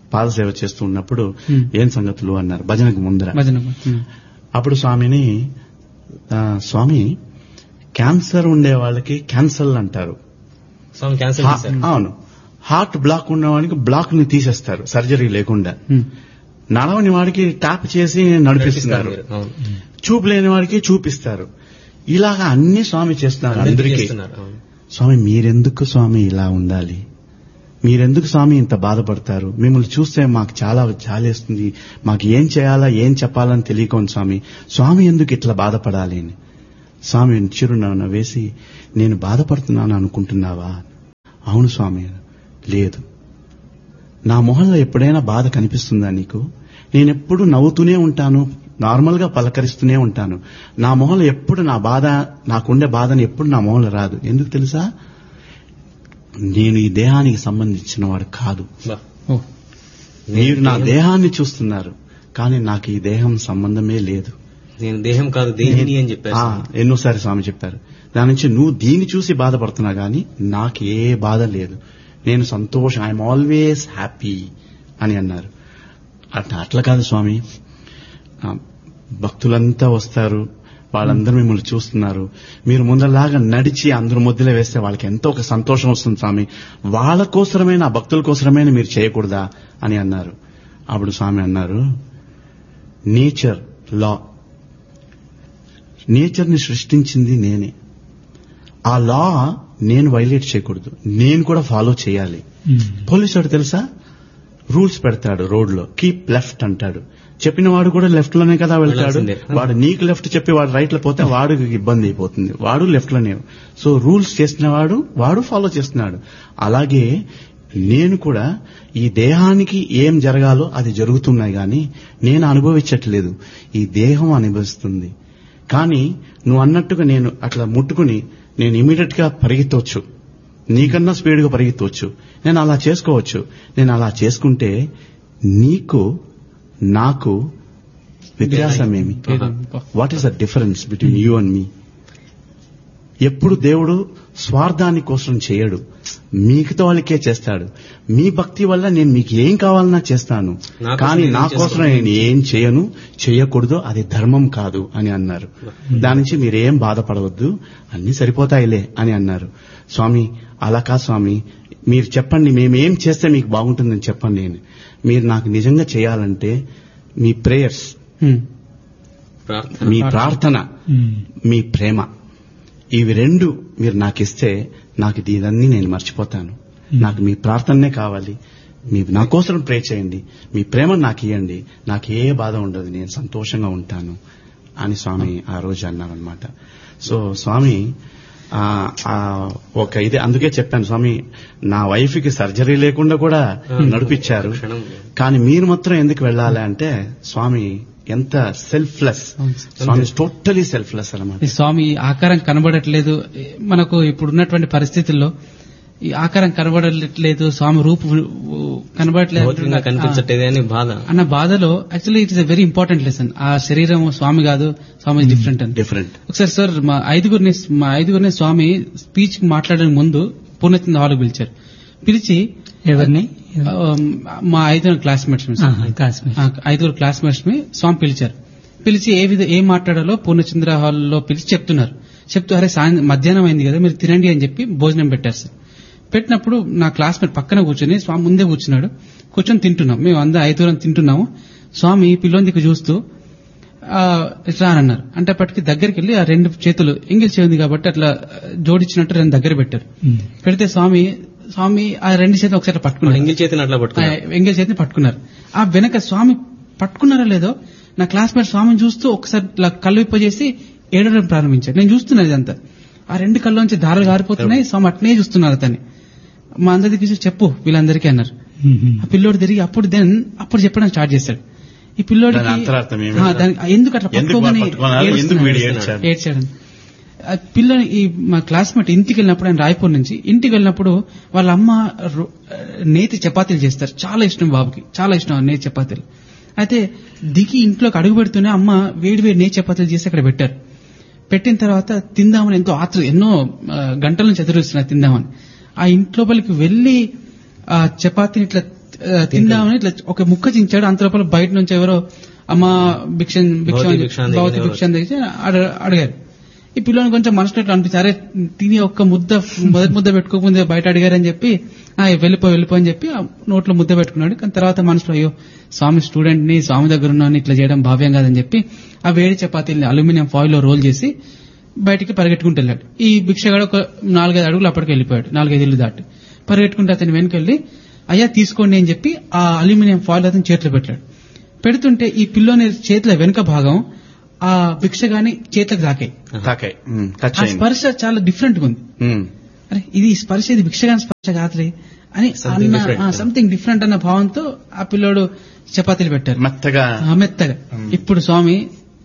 పాదసేవ చేస్తూ ఉన్నప్పుడు ఏం సంగతులు అన్నారు భజనకు ముందర. భజన అప్పుడు స్వామిని, స్వామి క్యాన్సర్ ఉండే వాళ్ళకి క్యాన్సర్ అంటారు. స్వామి క్యాన్సర్ చేశారు. అవును, హార్ట్ బ్లాక్ ఉన్నవాడికి బ్లాక్ ని తీసేస్తారు సర్జరీ లేకుండా. నడవని వాడికి ట్యాప్ చేసి నడిపిస్తున్నారు. అవును. చూపు లేని వాడికి చూపిస్తారు. ఇలాగా అన్ని స్వామి చేస్తున్నారు అందరికీ. చేస్తున్నారు. అవును. స్వామి మీరెందుకు స్వామి ఇలా ఉండాలి? మీరెందుకు స్వామి ఇంత బాధపడతారు? మిమ్మల్ని చూస్తే మాకు చాలా జాలేస్తుంది. మాకు ఏం చేయాలా ఏం చెప్పాలని తెలియకోండి స్వామి. స్వామి ఎందుకు ఇట్లా బాధపడాలి అని స్వామి చిరునవ్వు వేసి, నేను బాధపడుతున్నాను అనుకుంటున్నావా? అవును స్వామి. లేదు, నా మొహంలో ఎప్పుడైనా బాధ కనిపిస్తుందా నీకు? నేనెప్పుడు నవ్వుతూనే ఉంటాను, నార్మల్ గా పలకరిస్తూనే ఉంటాను. నా మొహంలో ఎప్పుడు నా బాధ, నాకుండే బాధని ఎప్పుడు నా మొహంలో రాదు. ఎందుకు తెలుసా? నేను ఈ దేహానికి సంబంధించిన వాడు కాదు. మీరు నా దేహాన్ని చూస్తున్నారు, కానీ నాకు ఈ దేహం సంబంధమే లేదు. నేను దేహం కాదు దేహిని అని చెప్పారు. ఎన్నోసారి స్వామి చెప్పారు. దాని నుంచి నువ్వు దీన్ని చూసి బాధపడుతున్నా గానీ నాకు ఏ బాధ లేదు, నేను సంతోషం, ఐఎమ్ ఆల్వేస్ హ్యాపీ అని అన్నారు. అట్లా కాదు స్వామి, భక్తులంతా వస్తారు, వాళ్ళందరూ మిమ్మల్ని చూస్తున్నారు, మీరు ముందరలాగా నడిచి అందరూ మధ్యలో వేస్తే వాళ్ళకి ఎంతో ఒక సంతోషం వస్తుంది స్వామి. వాళ్ళ కోసరమైన, ఆ భక్తుల కోసరమైన మీరు చేయకూడదా అని అన్నారు. అప్పుడు స్వామి అన్నారు, నేచర్ లా, నేచర్ ని సృష్టించింది నేనే. ఆ లా నేను వైలేట్ చేయకూడదు, నేను కూడా ఫాలో చేయాలి. పోలీసు వాడు తెలుసా, రూల్స్ పెడతాడు రోడ్ లో, కీప్ లెఫ్ట్ అంటాడు. చెప్పిన వాడు కూడా లెఫ్ట్ లోనే కదా వెళ్తాడు. వాడు నీకు లెఫ్ట్ చెప్పి వాడు రైట్ లో పోతే వాడికి ఇబ్బంది అయిపోతుంది, వాడు లెఫ్ట్ లోనే. సో రూల్స్ చేసిన వాడు ఫాలో చేస్తున్నాడు. అలాగే నేను కూడా ఈ దేహానికి ఏం జరగాలో అది జరుగుతున్నాయి గాని నేను అనుభవించట్లేదు, ఈ దేహం అనుభవిస్తుంది. కానీ నువ్వు అన్నట్టుగా నేను అట్లా ముట్టుకుని నేను ఇమీడియట్ గా పరిగెత్తవచ్చు, నీకన్నా స్పీడ్ గా పరిగెత్తవచ్చు, నేను అలా చేసుకోవచ్చు. నేను అలా చేసుకుంటే నీకు నాకు వ్యత్యాసమేమి? What is the difference between you and మీ? ఎప్పుడు దేవుడు స్వార్థాన్ని కోసం చేయడు, మిగతా వాళ్ళకే చేస్తాడు. మీ భక్తి వల్ల నేను మీకు ఏం కావాలన్నా చేస్తాను, కానీ నా కోసం నేను ఏం చేయను, చేయకూడదు, అది ధర్మం కాదు అని అన్నారు. దాని నుంచి మీరేం బాధపడవద్దు, అన్ని సరిపోతాయిలే అని అన్నారు. స్వామి అలా కాదు స్వామి, మీరు చెప్పండి, మేమేం చేస్తే మీకు బాగుంటుందని చెప్పండి. నేను మీరు నాకు నిజంగా చేయాలంటే మీ ప్రేయర్స్, మీ ప్రార్థన, మీ ప్రేమ, ఇవి రెండు మీరు నాకు ఇస్తే నాకు ఇదన్నీ నేను మర్చిపోతాను. నాకు మీ ప్రార్థనే కావాలి, మీరు నా కోసం ప్రే చేయండి, మీ ప్రేమ నాకు ఇవ్వండి, నాకు ఏ బాధ ఉండదు, నేను సంతోషంగా ఉంటాను అని స్వామి ఆ రోజు అన్నారనమాట. సో స్వామి ఒక ఇది అందుకే చెప్పాను స్వామి, నా వైఫ్ కి సర్జరీ లేకుండా కూడా నడిపించారు, కానీ మీరు మాత్రం ఎందుకు వెళ్ళాలి అంటే స్వామి ఎంత సెల్ఫ్లెస్. స్వామి టోటలీ సెల్ఫ్లెస్ అన్నమాట. స్వామి ఆకారం కనబడట్లేదు, మనకు ఇప్పుడున్నటువంటి పరిస్థితుల్లో ఈ ఆకారం కనబడట్లేదు, స్వామి రూపు కనబడట్లేదు కనిపించట్లేదు అని బాధ అన్న బాధలో actually it is a very important lesson. ఆ శరీరం స్వామి కాదు, స్వామి డిఫరెంట్ అని. డిఫరెంట్. ఒకసారి సార్ మా ఐదుగురిని స్వామి స్పీచ్ మాట్లాడడానికి ముందు పూర్ణచంద్ర హాల్కి పిలిచారు. పిలిచి ఎవరిని? మా 5 క్లాస్మేట్స్, 5 క్లాస్మేట్స్ ని స్వామి పిలిచారు. పిలిచి ఏం మాట్లాడాలో పూర్ణచంద్ర హాల్లో పిలిచి చెప్తూ అరే మధ్యాహ్నం అయింది కదా, మీరు తినండి అని చెప్పి భోజనం పెట్టారు సార్. పెట్టినప్పుడు నా క్లాస్మేట్ పక్కన కూర్చొని, స్వామి ముందే కూర్చొని తింటున్నాం. మేము అందరం 5 తింటున్నాము. స్వామి పిల్లోందికి చూస్తూ ఇట్లా అని అన్నారు. అంటే అప్పటికి దగ్గరికి వెళ్ళి ఆ 2 చేతులు ఎంగిల్ చేయింది కాబట్టి అట్లా జోడించినట్టు 2 దగ్గర పెట్టారు. పెడితే స్వామి ఆ 2 చేతులు ఒకసారి పట్టుకున్నారు, ఎంగిల్ చేతిని పట్టుకున్నారు. ఆ వెనక స్వామి పట్టుకున్నారో లేదో నా క్లాస్మేట్ స్వామిని చూస్తూ ఒకసారి కళ్ళు విప్పజేసి ఏడవడం ప్రారంభించారు. నేను చూస్తున్నది అంతా, ఆ 2 కళ్ళలోంచి ధారలు గారిపోతున్నాయి. స్వామి అట్నే చూస్తున్నారు. అతన్ని మా అందరికి చెప్పు వీళ్ళందరికీ అన్నారు. ఆ పిల్లోడు తిరిగి అప్పుడు చెప్పడం స్టార్ట్ చేశాడు. ఈ పిల్లోడికి ఎందుకు అట్లా పట్టుకోమని ఏడ్చాడు. పిల్లని మా క్లాస్మేట్ ఇంటికి వెళ్ళినప్పుడు, ఆయన రాయపూర్ నుంచి ఇంటికి వెళ్ళినప్పుడు వాళ్ళ అమ్మ నేతి చపాతీలు చేస్తారు, చాలా ఇష్టం బాబుకి, చాలా ఇష్టం నేతి చపాతీలు. అయితే దిగి ఇంట్లోకి అడుగు పెడుతూనే అమ్మ వేడి నేతి చపాతీలు చేసి అక్కడ పెట్టారు. పెట్టిన తర్వాత తిందామని ఎన్నో గంటల నుంచి ఎదురుస్తున్నారు తిందామని. ఆ ఇంట్లోపలికి వెళ్లి ఆ చపాతీని ఇట్లా తిందామని ఇట్లా ఒక ముక్క చించాడు. అంత లోపల బయట నుంచి ఎవరో అమ్మ భౌతిక భిక్ష తెచ్చి అడిగారు. ఈ పిల్లని కొంచెం మనసులో అనిపించింది, అరే తిని ఒక్క మొదటి ముద్ద పెట్టుకోకముందే బయట అడిగారని చెప్పి వెళ్ళిపో అని చెప్పి నోట్లో ముద్ద పెట్టుకున్నాడు. కానీ తర్వాత మనసులో అయ్యో స్వామి స్టూడెంట్ ని, స్వామి దగ్గర ఉన్నాను, ఇట్లా చేయడం భావ్యం కాదని చెప్పి ఆ వేడి చపాతీల్ని అల్యూమినియం ఫాయిల్ లో రోల్ చేసి బయటికి పరిగెట్టుకుంటూ వెళ్ళాడు. ఈ భిక్షగాడు ఒక 4-5 అడుగులు అప్పటికి వెళ్ళిపోయాడు, 4-5 ఇళ్ళు దాటి పరిగెట్టుకుంటే అతని వెనకెళ్ళి అయ్యా తీసుకోండి అని చెప్పి ఆ అల్యూమినియం ఫాయిల్ అతను చేతిలో పెట్టాడు. పెడుతుంటే ఈ పిల్లోని చేతుల వెనుక భాగం ఆ భిక్షగాని చేతులకు తాకాయి. ఆ స్పర్శ చాలా డిఫరెంట్ గా ఉంది. అరే ఇది స్పర్శ, ఇది భిక్షగాని స్పర్శ కాదులే అని సంథింగ్ డిఫరెంట్ అన్న భావంతో ఆ పిల్లోడు చపాతీలు పెట్టారు మెత్తగా. ఇప్పుడు స్వామి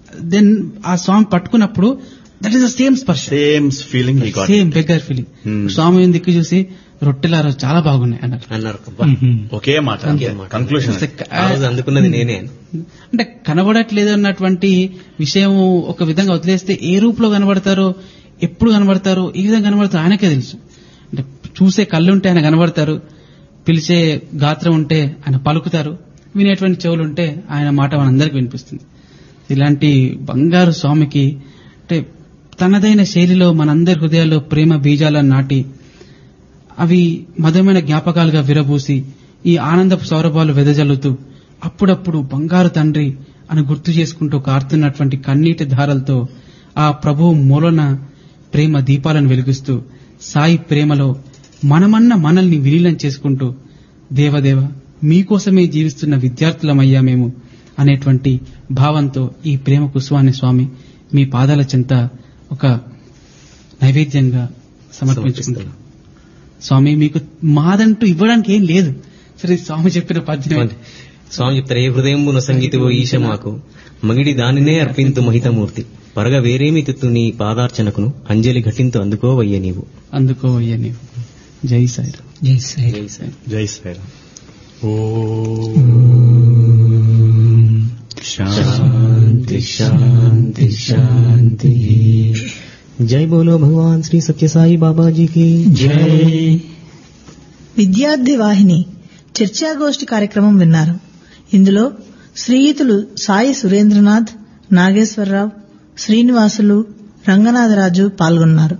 ఆ స్వామి పట్టుకున్నప్పుడు దట్ ఈస్ ద సేమ్ స్పర్శ, సేమ్ బెగ్గర్ ఫీలింగ్. స్వామి దిక్కు చూసి రొట్టెలారు చాలా బాగున్నాయి అన్నారు. ఒకే మాట కన్క్లూషన్ అందుకున్నది నేనే. అంటే కనబడట్లేదు అన్నటువంటి విషయం ఒక విధంగా వదిలేస్తే ఏ రూపంలో కనబడతారో, ఎప్పుడు కనబడతారో, ఈ విధంగా కనబడతారో ఆయనకే తెలుసు. అంటే చూసే కళ్ళు ఉంటే ఆయన కనబడతారు, పిలిచే గాత్రం ఉంటే ఆయన పలుకుతారు, వినేటువంటి చెవులు ఉంటే ఆయన మాట మనందరికీ వినిపిస్తుంది. ఇలాంటి బంగారు స్వామికి అంటే తనదైన శైలిలో మనందరి హృదయాల్లో ప్రేమ బీజాలను నాటి అవి మధురమైన జ్ఞాపకాలుగా విరబూసి ఈ ఆనందపు సౌరభాలు వెదజల్లుతూ అప్పుడప్పుడు బంగారు తండ్రి అని గుర్తు చేసుకుంటూ కారుతున్నటువంటి కన్నీటి ధారలతో ఆ ప్రభువు మూలన ప్రేమ దీపాలను వెలిగిస్తూ సాయి ప్రేమలో మనల్ని విలీనం చేసుకుంటూ దేవదేవ మీకోసమే జీవిస్తున్న విద్యార్థులమయ్యా మేము అనేటువంటి భావంతో ఈ ప్రేమ కుసువాన్ని స్వామి మీ పాదాల చెంత ఒక నైవేద్యంగా సమర్పించుకుంటున్నాం. స్వామి మీకు మాదంటూ ఇవ్వడానికి ఏం లేదు. సరే స్వామి చెప్పిన పద్యం స్వామి చెప్తారు, ఏ హృదయంబున సంగీతవో ఈశ మాకు మగిడి దానినే అర్పింతు మహితమూర్తి పరగ వేరేమి తెత్తు నీ పాదార్చనకును అంజలి ఘటింతు అందుకోవయ్య నీవు. జై సాయి, జై సాయి, జై సాయి, జై సాయి. శాంతి శాంతి శాంతి. జై బోలో భగవాన్ శ్రీ సత్యసాయి బాబాజీకి జై. విద్యార్థి వాహిని చర్చాగోష్ఠి కార్యక్రమం విన్నారు. ఇందులో శ్రీయుతులు సాయి సురేంద్రనాథ్, నాగేశ్వరరావు, శ్రీనివాసులు, రంగనాథరాజు పాల్గొన్నారు.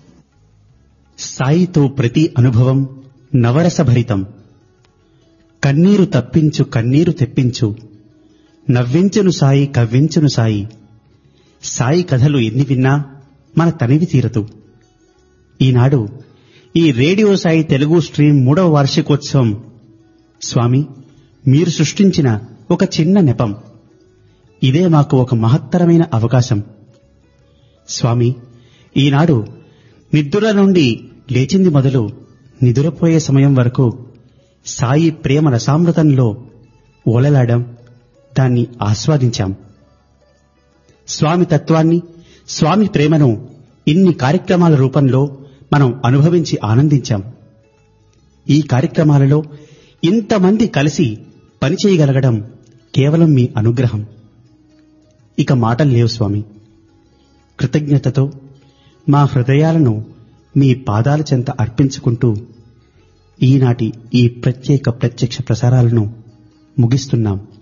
సాయితో ప్రతి అనుభవం నవరసభరితం. కన్నీరు తప్పించు కన్నీరు తెప్పించు, నవ్వించును సాయి కవ్వించును సాయి. సాయి కథలు ఎన్ని విన్నా మన తనివి తీరదు. ఈనాడు ఈ రేడియో సాయి తెలుగు స్ట్రీమ్ 3వ వార్షికోత్సవం స్వామి మీరు సృష్టించిన ఒక చిన్న నెపం. ఇదే మాకు ఒక మహత్తరమైన అవకాశం. స్వామి ఈనాడు నిద్ర నుండి లేచింది మొదలు నిదురపోయే సమయం వరకు సాయి ప్రేమ రసామృతంలో ఓలలాడాం, దాన్ని ఆస్వాదించాం. స్వామి తత్వాన్ని, స్వామి ప్రేమను ఇన్ని కార్యక్రమాల రూపంలో మనం అనుభవించి ఆనందించాం. ఈ కార్యక్రమాలలో ఇంతమంది కలిసి పనిచేయగలగడం కేవలం మీ అనుగ్రహం. ఇక మాటలు లేవు స్వామి. కృతజ్ఞతతో మా హృదయాలను మీ పాదాల చెంత అర్పించుకుంటూ ఈనాటి ఈ ప్రత్యేక ప్రత్యక్ష ప్రసారాలను ముగిస్తున్నాం.